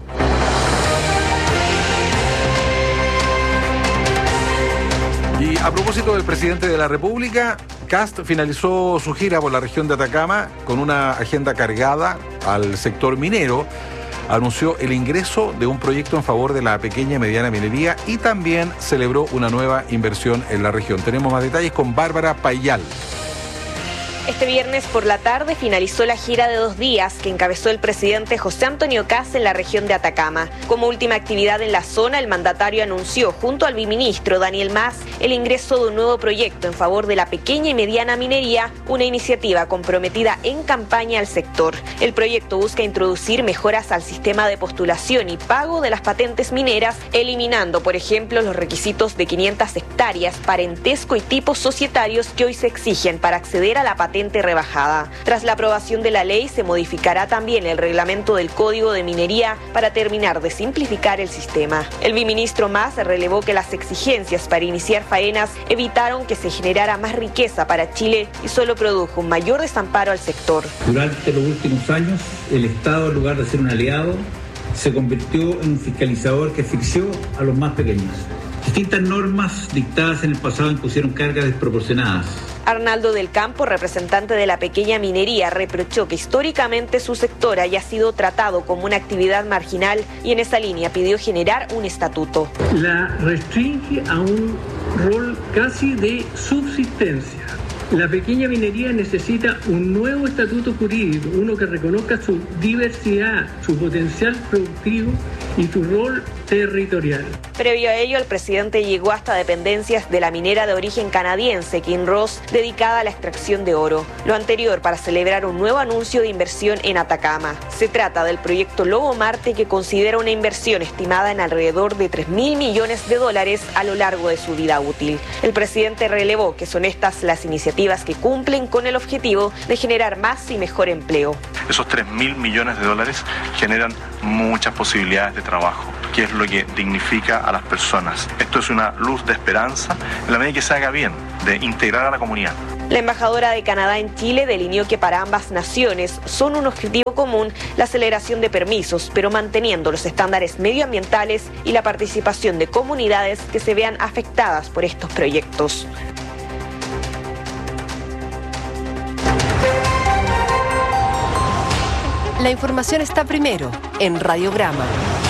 Y a propósito del presidente de la República, Kast finalizó su gira por la región de Atacama con una agenda cargada al sector minero. Anunció el ingreso de un proyecto en favor de la pequeña y mediana minería y también celebró una nueva inversión en la región. Tenemos más detalles con Bárbara Payal. Este viernes por la tarde finalizó la gira de dos días que encabezó el presidente José Antonio Kast en la región de Atacama. Como última actividad en la zona, el mandatario anunció junto al viceministro Daniel Mas el ingreso de un nuevo proyecto en favor de la pequeña y mediana minería, una iniciativa comprometida en campaña al sector. El proyecto busca introducir mejoras al sistema de postulación y pago de las patentes mineras, eliminando, por ejemplo, los requisitos de quinientas hectáreas, parentesco y tipos societarios que hoy se exigen para acceder a la patente rebajada. Tras la aprobación de la ley, se modificará también el reglamento del Código de Minería para terminar de simplificar el sistema. El viceministro Mas relevó que las exigencias para iniciar faenas evitaron que se generara más riqueza para Chile y solo produjo un mayor desamparo al sector. Durante los últimos años, el Estado, en lugar de ser un aliado, se convirtió en un fiscalizador que asfixió a los más pequeños. Distintas normas dictadas en el pasado impusieron cargas desproporcionadas Arnaldo del Campo, representante de la pequeña minería, reprochó que históricamente su sector haya sido tratado como una actividad marginal y en esa línea pidió generar un estatuto. La restringe a un rol casi de subsistencia. La pequeña minería necesita un nuevo estatuto jurídico, uno que reconozca su diversidad, su potencial productivo y su rol territorial. Previo a ello, el presidente llegó hasta dependencias de la minera de origen canadiense, Kinross, dedicada a la extracción de oro. Lo anterior para celebrar un nuevo anuncio de inversión en Atacama. Se trata del proyecto Lobo Marte, que considera una inversión estimada en alrededor de tres mil millones de dólares a lo largo de su vida útil. El presidente relevó que son estas las iniciativas que cumplen con el objetivo de generar más y mejor empleo. Esos tres mil millones de dólares generan muchas posibilidades de trabajo, que es lo que dignifica a las personas. Esto es una luz de esperanza en la medida que se haga bien, de integrar a la comunidad. La embajadora de Canadá en Chile delineó que para ambas naciones son un objetivo común la aceleración de permisos, pero manteniendo los estándares medioambientales y la participación de comunidades que se vean afectadas por estos proyectos. La información está primero en Radiograma.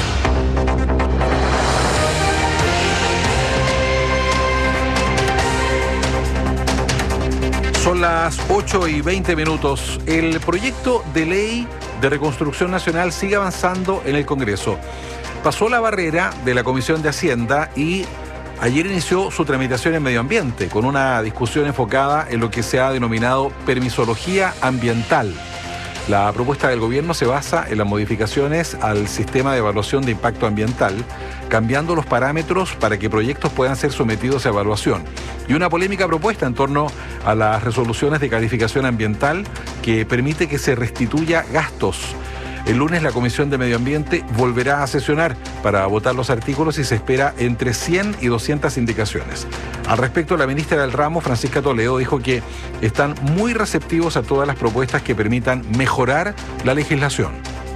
Son las ocho y veinte minutos. El proyecto de ley de reconstrucción nacional sigue avanzando en el Congreso. Pasó la barrera de la Comisión de Hacienda y ayer inició su tramitación en Medio Ambiente, con una discusión enfocada en lo que se ha denominado permisología ambiental. La propuesta del gobierno se basa en las modificaciones al sistema de evaluación de impacto ambiental, cambiando los parámetros para que proyectos puedan ser sometidos a evaluación. Y una polémica propuesta en torno a las resoluciones de calificación ambiental que permite que se restituya gastos. El lunes la Comisión de Medio Ambiente volverá a sesionar para votar los artículos y se espera entre cien y doscientas indicaciones. Al respecto, la ministra del ramo, Francisca Toledo, dijo que están muy receptivos a todas las propuestas que permitan mejorar la legislación.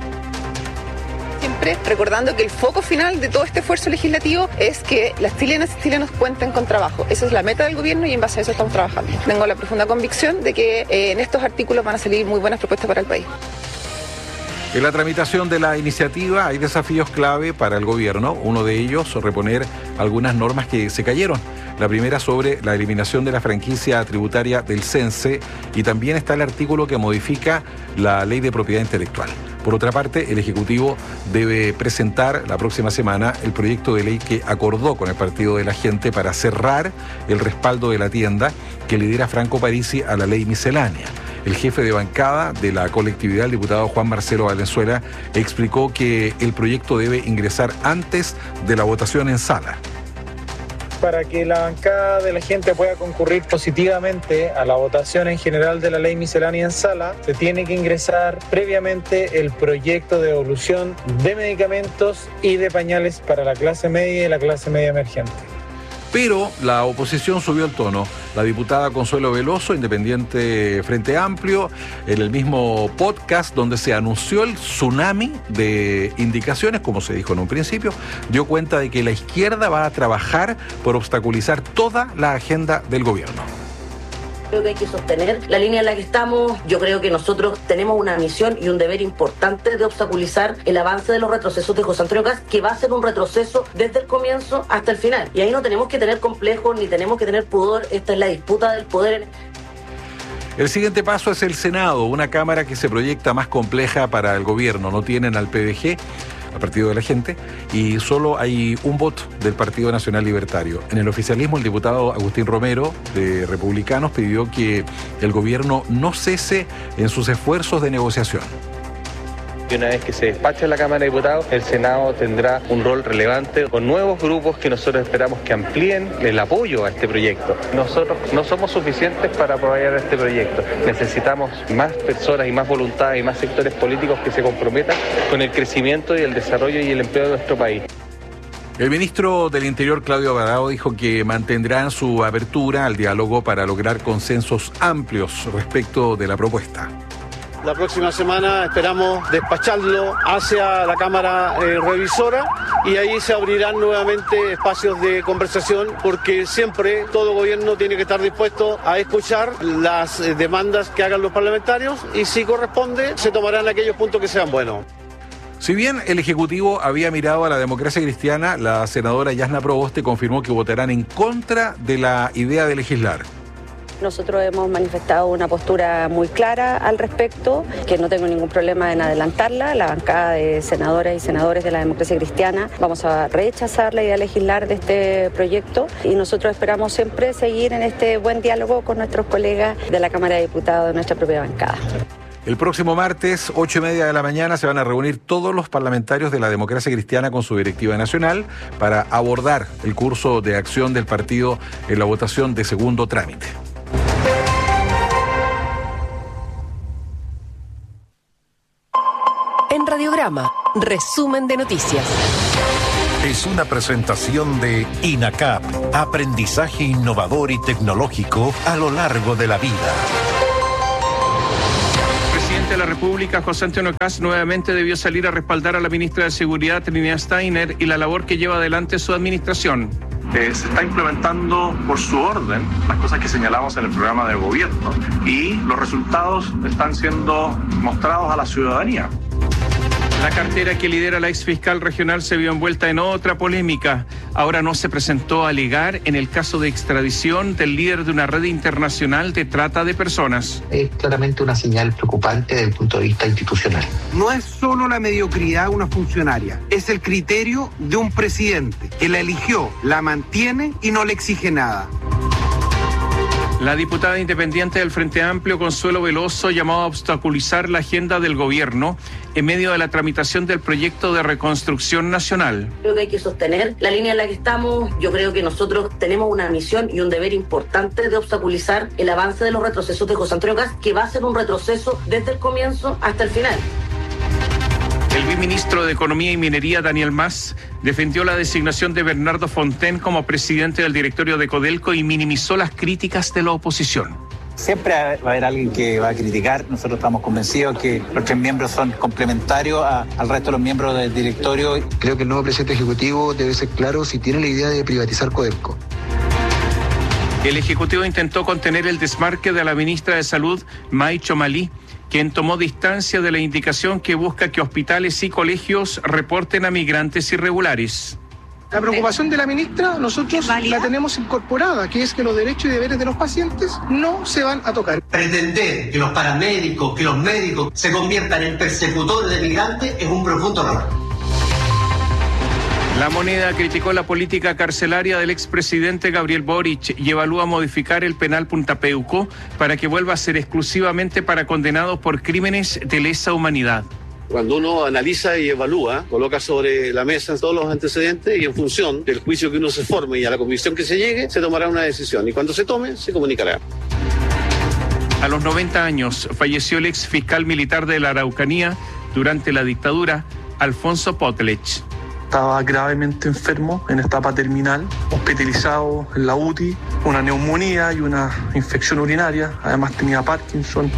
Siempre recordando que el foco final de todo este esfuerzo legislativo es que las chilenas y chilenos cuenten con trabajo. Esa es la meta del gobierno y en base a eso estamos trabajando. Tengo la profunda convicción de que eh, en estos artículos van a salir muy buenas propuestas para el país. En la tramitación de la iniciativa hay desafíos clave para el gobierno. Uno de ellos, reponer algunas normas que se cayeron. La primera sobre la eliminación de la franquicia tributaria del CENSE y también está el artículo que modifica la ley de propiedad intelectual. Por otra parte, el Ejecutivo debe presentar la próxima semana el proyecto de ley que acordó con el Partido de la Gente para cerrar el respaldo de la tienda que lidera Franco Parisi a la ley miscelánea. El jefe de bancada de la colectividad, el diputado Juan Marcelo Valenzuela, explicó que el proyecto debe ingresar antes de la votación en sala. Para que la bancada de la gente pueda concurrir positivamente a la votación en general de la ley miscelánea en sala, se tiene que ingresar previamente el proyecto de devolución de medicamentos y de pañales para la clase media y la clase media emergente. Pero la oposición subió el tono. La diputada Consuelo Veloso, independiente Frente Amplio, en el mismo podcast donde se anunció el tsunami de indicaciones, como se dijo en un principio, dio cuenta de que la izquierda va a trabajar por obstaculizar toda la agenda del gobierno. Creo que hay que sostener la línea en la que estamos. Yo creo que nosotros tenemos una misión y un deber importante de obstaculizar el avance de los retrocesos de José Antonio Kast, que va a ser un retroceso desde el comienzo hasta el final. Y ahí no tenemos que tener complejos ni tenemos que tener pudor. Esta es la disputa del poder. El siguiente paso es el Senado, una cámara que se proyecta más compleja para el gobierno. No tienen al P D G, al Partido de la Gente, y solo hay un voto del Partido Nacional Libertario. En el oficialismo, el diputado Agustín Romero, de Republicanos, pidió que el gobierno no cese en sus esfuerzos de negociación. Y una vez que se despache en la Cámara de Diputados, el Senado tendrá un rol relevante con nuevos grupos que nosotros esperamos que amplíen el apoyo a este proyecto. Nosotros no somos suficientes para apoyar este proyecto. Necesitamos más personas y más voluntad y más sectores políticos que se comprometan con el crecimiento y el desarrollo y el empleo de nuestro país. El ministro del Interior, Claudio Alvarado, dijo que mantendrán su apertura al diálogo para lograr consensos amplios respecto de la propuesta. La próxima semana esperamos despacharlo hacia la Cámara eh, Revisora y ahí se abrirán nuevamente espacios de conversación, porque siempre todo gobierno tiene que estar dispuesto a escuchar las eh, demandas que hagan los parlamentarios y si corresponde se tomarán aquellos puntos que sean buenos. Si bien el Ejecutivo había mirado a la democracia cristiana, la senadora Yasna Proboste confirmó que votarán en contra de la idea de legislar. Nosotros hemos manifestado una postura muy clara al respecto, que no tengo ningún problema en adelantarla. La bancada de senadoras y senadores de la democracia cristiana vamos a rechazar la idea de legislar de este proyecto y nosotros esperamos siempre seguir en este buen diálogo con nuestros colegas de la Cámara de Diputados de nuestra propia bancada. El próximo martes, ocho y media de la mañana, se van a reunir todos los parlamentarios de la democracia cristiana con su directiva nacional para abordar el curso de acción del partido en la votación de segundo trámite. En Radiograma, resumen de noticias. Es una presentación de INACAP, aprendizaje innovador y tecnológico a lo largo de la vida. De la República, José Antonio Kast, nuevamente debió salir a respaldar a la ministra de Seguridad, Trinidad Steiner, y la labor que lleva adelante su administración. Eh, se está implementando por su orden las cosas que señalamos en el programa de gobierno y los resultados están siendo mostrados a la ciudadanía. La cartera que lidera la exfiscal regional se vio envuelta en otra polémica. Ahora no se presentó a alegar en el caso de extradición del líder de una red internacional de trata de personas. Es claramente una señal preocupante desde el punto de vista institucional. No es solo la mediocridad de una funcionaria, es el criterio de un presidente que la eligió, la mantiene y no le exige nada. La diputada independiente del Frente Amplio, Consuelo Veloso, llamó a obstaculizar la agenda del gobierno en medio de la tramitación del proyecto de reconstrucción nacional. Creo que hay que sostener la línea en la que estamos. Yo creo que nosotros tenemos una misión y un deber importante de obstaculizar el avance de los retrocesos de José Antonio Kast, que va a ser un retroceso desde el comienzo hasta el final. El viceministro de Economía y Minería, Daniel Mas, defendió la designación de Bernardo Fontaine como presidente del directorio de Codelco y minimizó las críticas de la oposición. Siempre va a haber alguien que va a criticar. Nosotros estamos convencidos que los tres miembros son complementarios a, al resto de los miembros del directorio. Creo que el nuevo presidente ejecutivo debe ser claro si tiene la idea de privatizar Codelco. El Ejecutivo intentó contener el desmarque de la ministra de Salud, May Chomalí, quien tomó distancia de la indicación que busca que hospitales y colegios reporten a migrantes irregulares. La preocupación de la ministra nosotros la tenemos incorporada, que es que los derechos y deberes de los pacientes no se van a tocar. Pretender que los paramédicos, que los médicos se conviertan en persecutores de migrantes es un profundo error. La Moneda criticó la política carcelaria del expresidente Gabriel Boric y evalúa modificar el penal Punta Peuco para que vuelva a ser exclusivamente para condenados por crímenes de lesa humanidad. Cuando uno analiza y evalúa, coloca sobre la mesa todos los antecedentes y en función del juicio que uno se forme y a la convicción que se llegue, se tomará una decisión y cuando se tome, se comunicará. A los noventa años falleció el ex fiscal militar de la Araucanía durante la dictadura, Alfonso Potlech. Estaba gravemente enfermo en etapa terminal, hospitalizado en la U T I, una neumonía y una infección urinaria, además tenía Parkinson.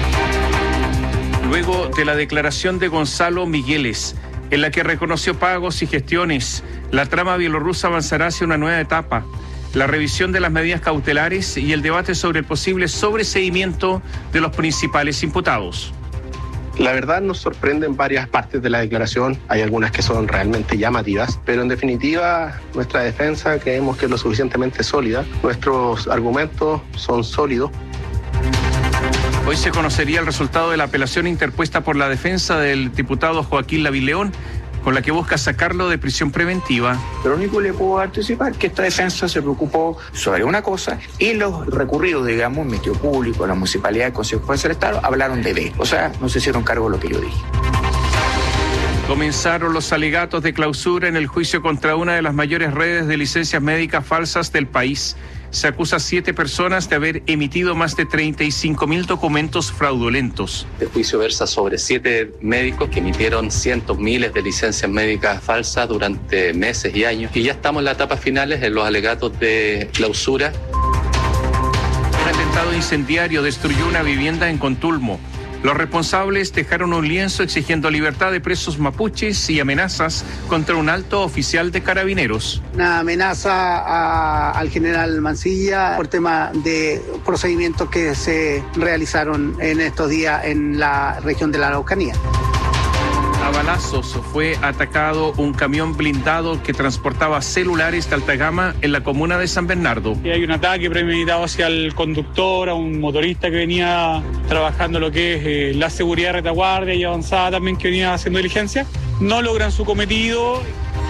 Luego de la declaración de Gonzalo Migueles, en la que reconoció pagos y gestiones, la trama bielorrusa avanzará hacia una nueva etapa, la revisión de las medidas cautelares y el debate sobre el posible sobreseimiento de los principales imputados. La verdad nos sorprenden varias partes de la declaración, hay algunas que son realmente llamativas, pero en definitiva nuestra defensa creemos que es lo suficientemente sólida, nuestros argumentos son sólidos. Hoy se conocería el resultado de la apelación interpuesta por la defensa del diputado Joaquín Lavileón, con la que busca sacarlo de prisión preventiva. Lo único que le puedo anticipar es que esta defensa se preocupó sobre una cosa y los recurridos, digamos, el Ministerio Público, la Municipalidad, el Consejo Juez del Estado, hablaron de B. O sea, no se hicieron cargo de lo que yo dije. Comenzaron los alegatos de clausura en el juicio contra una de las mayores redes de licencias médicas falsas del país. Se acusa a siete personas de haber emitido más de treinta y cinco mil documentos fraudulentos. El juicio versa sobre siete médicos que emitieron cientos, miles de licencias médicas falsas durante meses y años. Y ya estamos en las etapas finales en los alegatos de clausura. Un atentado incendiario destruyó una vivienda en Contulmo. Los responsables dejaron un lienzo exigiendo libertad de presos mapuches y amenazas contra un alto oficial de Carabineros. Una amenaza a, al general Mancilla por tema de procedimientos que se realizaron en estos días en la región de la Araucanía. A balazos fue atacado un camión blindado que transportaba celulares de alta gama en la comuna de San Bernardo. Y hay un ataque premeditado hacia el conductor, a un motorista que venía trabajando lo que es eh, la seguridad de retaguardia y avanzada también, que venía haciendo diligencia. No logran su cometido.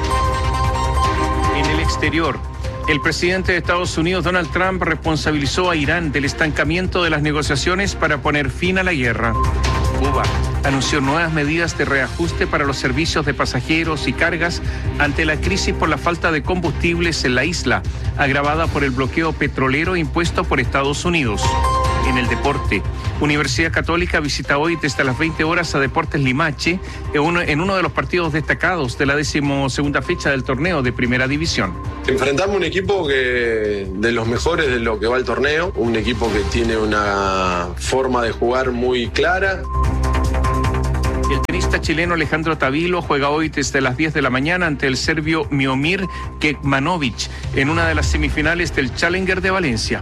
En el exterior, el presidente de Estados Unidos, Donald Trump, responsabilizó a Irán del estancamiento de las negociaciones para poner fin a la guerra. Cuba anunció nuevas medidas de reajuste para los servicios de pasajeros y cargas ante la crisis por la falta de combustibles en la isla, agravada por el bloqueo petrolero impuesto por Estados Unidos. En el deporte, Universidad Católica visita hoy desde las veinte horas a Deportes Limache en uno, en uno de los partidos destacados de la decimosegunda fecha del torneo de Primera División. Enfrentamos un equipo que de los mejores de lo que va el torneo, un equipo que tiene una forma de jugar muy clara. El tenista chileno Alejandro Tavilo juega hoy desde las diez de la mañana ante el serbio Miomir Kekmanovic en una de las semifinales del Challenger de Valencia.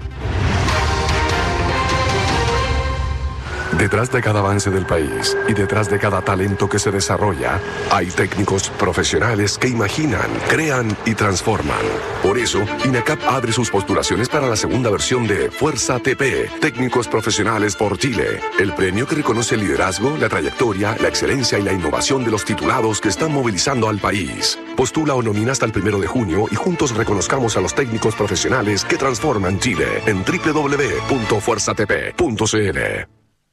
Detrás de cada avance del país y detrás de cada talento que se desarrolla, hay técnicos profesionales que imaginan, crean y transforman. Por eso, INACAP abre sus postulaciones para la segunda versión de Fuerza T P, Técnicos Profesionales por Chile, el premio que reconoce el liderazgo, la trayectoria, la excelencia y la innovación de los titulados que están movilizando al país. Postula o nomina hasta el primero de junio y juntos reconozcamos a los técnicos profesionales que transforman Chile en doble u doble u doble u punto fuerza t p punto c l.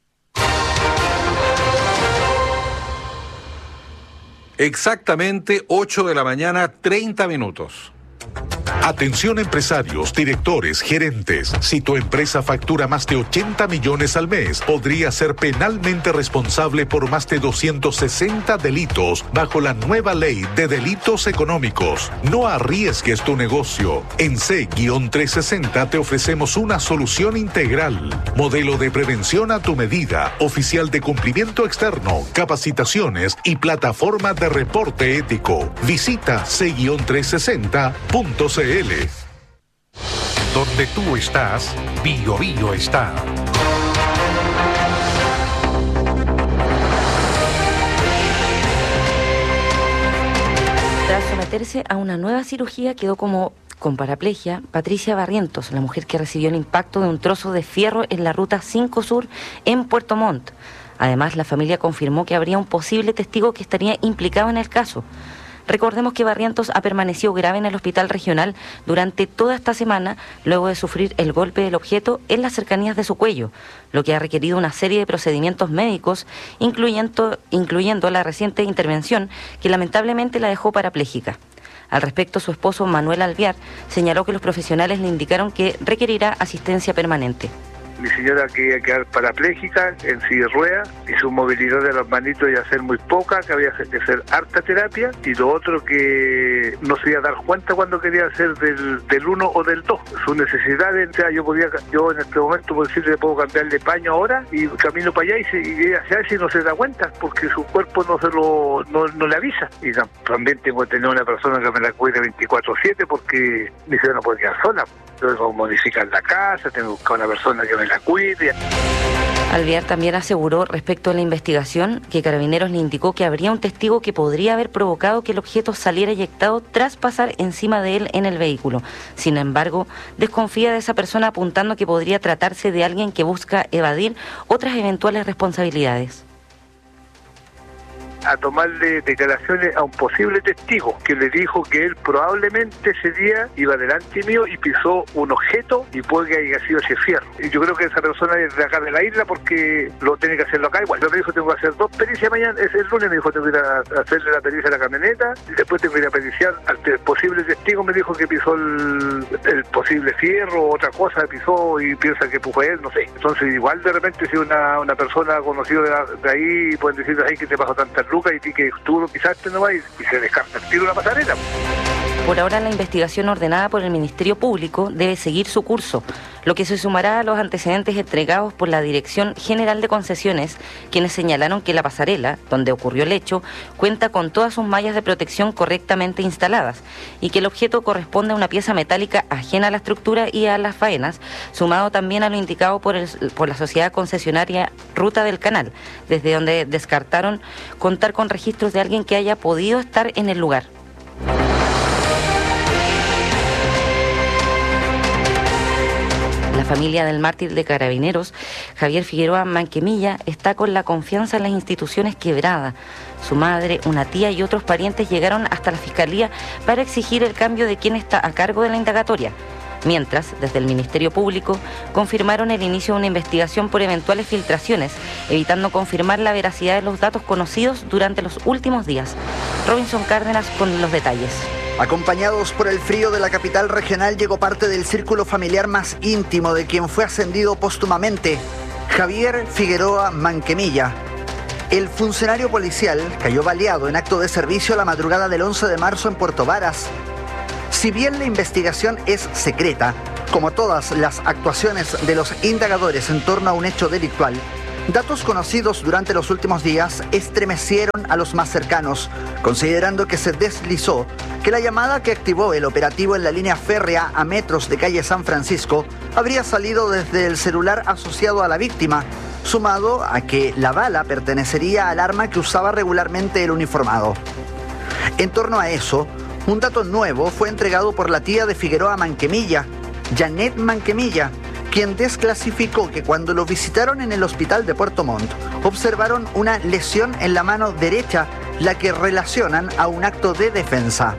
Exactamente ocho de la mañana, treinta minutos. Atención empresarios, directores, gerentes. Si tu empresa factura más de ochenta millones al mes, podría ser penalmente responsable por más de doscientos sesenta delitos bajo la nueva ley de delitos económicos. No arriesgues tu negocio. En C trescientos sesenta te ofrecemos una solución integral. Modelo de prevención a tu medida, oficial de cumplimiento externo, capacitaciones y plataforma de reporte ético. Visita C trescientos sesenta punto c l. Donde tú estás, Bio Bio está. Tras someterse a una nueva cirugía, quedó como con paraplegia Patricia Barrientos, la mujer que recibió el impacto de un trozo de fierro en la ruta cinco Sur en Puerto Montt. Además, la familia confirmó que habría un posible testigo que estaría implicado en el caso. Recordemos que Barrientos ha permanecido grave en el hospital regional durante toda esta semana, luego de sufrir el golpe del objeto en las cercanías de su cuello, lo que ha requerido una serie de procedimientos médicos, incluyendo, incluyendo la reciente intervención que lamentablemente la dejó parapléjica. Al respecto, su esposo Manuel Alvear señaló que los profesionales le indicaron que requerirá asistencia permanente. Mi señora que iba a quedar parapléjica en silla de ruedas y su movilidad de las manitos iba a ser muy poca, que había que hacer harta terapia, y lo otro que no se iba a dar cuenta cuando quería hacer del, del uno o del dos. Sus necesidades, o sea, yo podía, yo en este momento por decirle puedo cambiarle paño ahora y camino para allá y, se, y ella se hace y no se da cuenta porque su cuerpo no se lo no, no le avisa. Y también tengo que tener una persona que me la cuide veinticuatro siete porque mi señora no puede quedar sola. Tengo que modificar la casa, tengo que buscar una persona que me la cuide. Alvear también aseguró respecto a la investigación que Carabineros le indicó que habría un testigo que podría haber provocado que el objeto saliera eyectado tras pasar encima de él en el vehículo. Sin embargo, desconfía de esa persona apuntando que podría tratarse de alguien que busca evadir otras eventuales responsabilidades. A tomarle declaraciones a un posible testigo que le dijo que él probablemente ese día iba delante mío y pisó un objeto y puede que haya sido ese fierro. Y yo creo que esa persona es de acá de la isla porque lo tiene que hacerlo acá igual. Yo me dijo tengo que hacer dos pericias mañana, es el lunes me dijo tengo que ir a hacerle la pericia a la camioneta y después tengo que ir a periciar al posible testigo, me dijo que pisó el, el posible fierro o otra cosa, pisó y piensa que fue él, no sé. Entonces igual de repente si una, una persona conocida de, la, de ahí pueden decir ahí que te pasó tantas lucas y que tú lo pisaste nomás y, y se descarta el tiro de la pasarela. Por ahora, la investigación ordenada por el Ministerio Público debe seguir su curso, lo que se sumará a los antecedentes entregados por la Dirección General de Concesiones, quienes señalaron que la pasarela, donde ocurrió el hecho, cuenta con todas sus mallas de protección correctamente instaladas y que el objeto corresponde a una pieza metálica ajena a la estructura y a las faenas, sumado también a lo indicado por, el, por la sociedad concesionaria Ruta del Canal, desde donde descartaron contar con registros de alguien que haya podido estar en el lugar. La familia del mártir de Carabineros, Javier Figueroa Manquemilla, está con la confianza en las instituciones quebrada. Su madre, una tía y otros parientes llegaron hasta la Fiscalía para exigir el cambio de quien está a cargo de la indagatoria. Mientras, desde el Ministerio Público, confirmaron el inicio de una investigación por eventuales filtraciones, evitando confirmar la veracidad de los datos conocidos durante los últimos días. Robinson Cárdenas con los detalles. Acompañados por el frío de la capital regional, llegó parte del círculo familiar más íntimo de quien fue ascendido póstumamente, Javier Figueroa Manquemilla. El funcionario policial cayó baleado en acto de servicio la madrugada del once de marzo en Puerto Varas. Si bien la investigación es secreta, como todas las actuaciones de los indagadores en torno a un hecho delictual, datos conocidos durante los últimos días estremecieron a los más cercanos, considerando que se deslizó que la llamada que activó el operativo en la línea férrea a metros de calle San Francisco habría salido desde el celular asociado a la víctima, sumado a que la bala pertenecería al arma que usaba regularmente el uniformado. En torno a eso, un dato nuevo fue entregado por la tía de Figueroa Manquemilla, Janet Manquemilla, quien desclasificó que cuando lo visitaron en el hospital de Puerto Montt, observaron una lesión en la mano derecha, la que relacionan a un acto de defensa.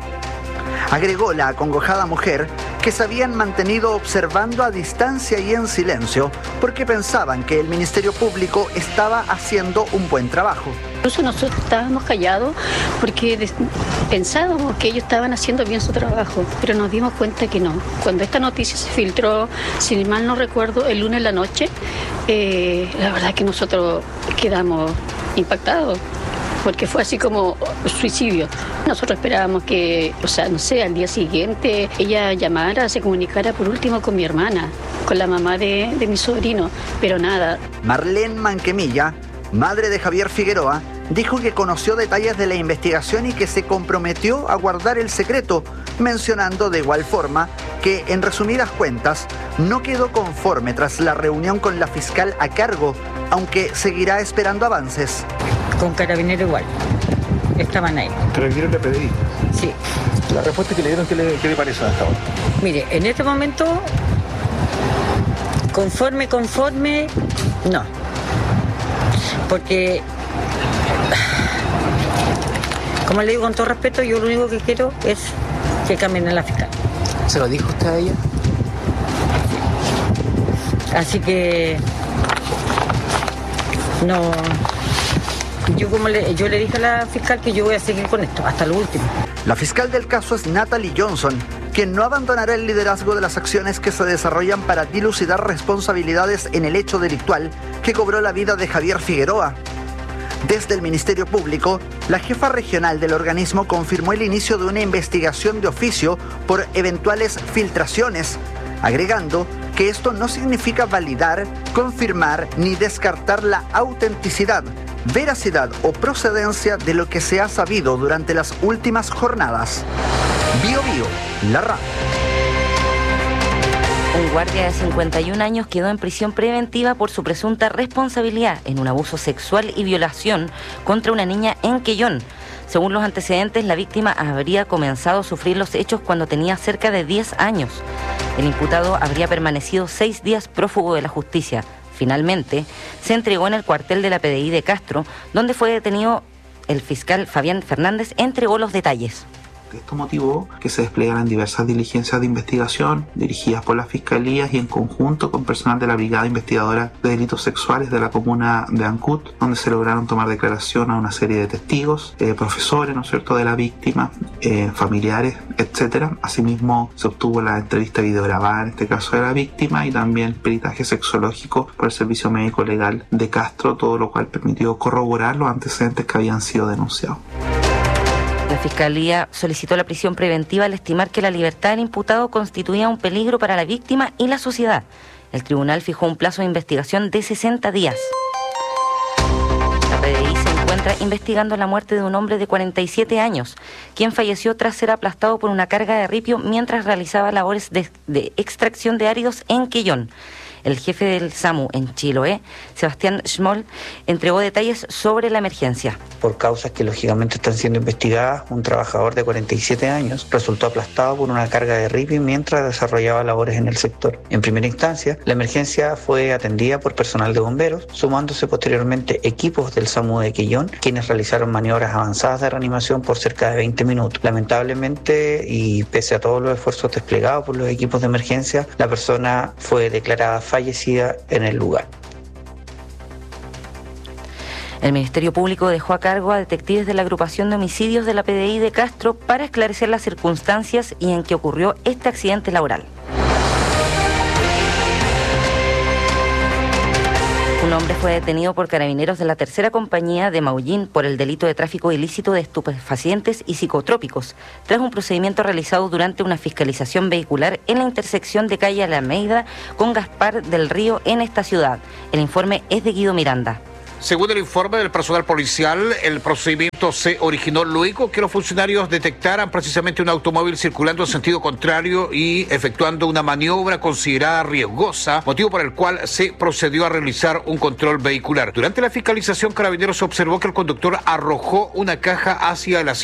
Agregó la acongojada mujer que se habían mantenido observando a distancia y en silencio porque pensaban que el Ministerio Público estaba haciendo un buen trabajo. Incluso nosotros estábamos callados porque pensábamos que ellos estaban haciendo bien su trabajo, pero nos dimos cuenta que no. Cuando esta noticia se filtró, si mal no recuerdo, el lunes en la noche, eh, la verdad que nosotros quedamos impactados, porque fue así como suicidio. Nosotros esperábamos que, o sea, no sé, al día siguiente ella llamara, se comunicara por último con mi hermana, con la mamá de, de mi sobrino, pero nada. Marlene Manquemilla, madre de Javier Figueroa, dijo que conoció detalles de la investigación y que se comprometió a guardar el secreto, mencionando de igual forma que, en resumidas cuentas, no quedó conforme tras la reunión con la fiscal a cargo, aunque seguirá esperando avances. Con Carabinero igual, estaban ahí. ¿Carabinero le pedí? Sí. ¿La respuesta que le dieron, qué le, qué le parece hasta ahora? Mire, en este momento, conforme, conforme, no. Porque, como le digo con todo respeto, yo lo único que quiero es que cambien a la fiscal. ¿Se lo dijo usted a ella? Así que, no... Yo como le, yo le dije a la fiscal que yo voy a seguir con esto, hasta lo último. La fiscal del caso es Natalie Johnson, quien no abandonará el liderazgo de las acciones que se desarrollan para dilucidar responsabilidades en el hecho delictual que cobró la vida de Javier Figueroa. Desde el Ministerio Público, la jefa regional del organismo confirmó el inicio de una investigación de oficio por eventuales filtraciones, agregando que esto no significa validar, confirmar ni descartar la autenticidad, veracidad o procedencia de lo que se ha sabido durante las últimas jornadas. Bio Bio, la radio. Un guardia de cincuenta y un años quedó en prisión preventiva por su presunta responsabilidad en un abuso sexual y violación contra una niña en Quellón. Según los antecedentes, la víctima habría comenzado a sufrir los hechos cuando tenía cerca de diez años. El imputado habría permanecido seis días prófugo de la justicia. Finalmente, se entregó en el cuartel de la P D I de Castro, donde fue detenido el fiscal Fabián Fernández, entregó los detalles. Esto motivó que se desplegaran diversas diligencias de investigación dirigidas por las fiscalías y en conjunto con personal de la Brigada Investigadora de Delitos Sexuales de la comuna de Ancut, donde se lograron tomar declaración a una serie de testigos, eh, profesores, ¿no es cierto?, de la víctima, eh, familiares, etcétera. Asimismo, se obtuvo la entrevista videograbada, en este caso de la víctima, y también peritaje sexológico por el Servicio Médico Legal de Castro, todo lo cual permitió corroborar los antecedentes que habían sido denunciados. La Fiscalía solicitó la prisión preventiva al estimar que la libertad del imputado constituía un peligro para la víctima y la sociedad. El tribunal fijó un plazo de investigación de sesenta días. La P D I se encuentra investigando la muerte de un hombre de cuarenta y siete años, quien falleció tras ser aplastado por una carga de ripio mientras realizaba labores de, de extracción de áridos en Quellón. El jefe del SAMU en Chiloé, Sebastián Schmoll, entregó detalles sobre la emergencia. Por causas que lógicamente están siendo investigadas, un trabajador de cuarenta y siete años resultó aplastado por una carga de ripio mientras desarrollaba labores en el sector. En primera instancia, la emergencia fue atendida por personal de bomberos, sumándose posteriormente equipos del SAMU de Quellón, quienes realizaron maniobras avanzadas de reanimación por cerca de veinte minutos. Lamentablemente, y pese a todos los esfuerzos desplegados por los equipos de emergencia, la persona fue declarada fallecida en el lugar. El Ministerio Público dejó a cargo a detectives de la agrupación de homicidios de la P D I de Castro para esclarecer las circunstancias y en que ocurrió este accidente laboral. Un hombre fue detenido por carabineros de la tercera compañía de Maullín por el delito de tráfico ilícito de estupefacientes y psicotrópicos, tras un procedimiento realizado durante una fiscalización vehicular en la intersección de calle Alameda con Gaspar del Río en esta ciudad. El informe es de Guido Miranda. Según el informe del personal policial, el procedimiento se originó luego que los funcionarios detectaran precisamente un automóvil circulando en sentido contrario y efectuando una maniobra considerada riesgosa, motivo por el cual se procedió a realizar un control vehicular. Durante la fiscalización, Carabineros observó que el conductor arrojó una caja hacia el asiento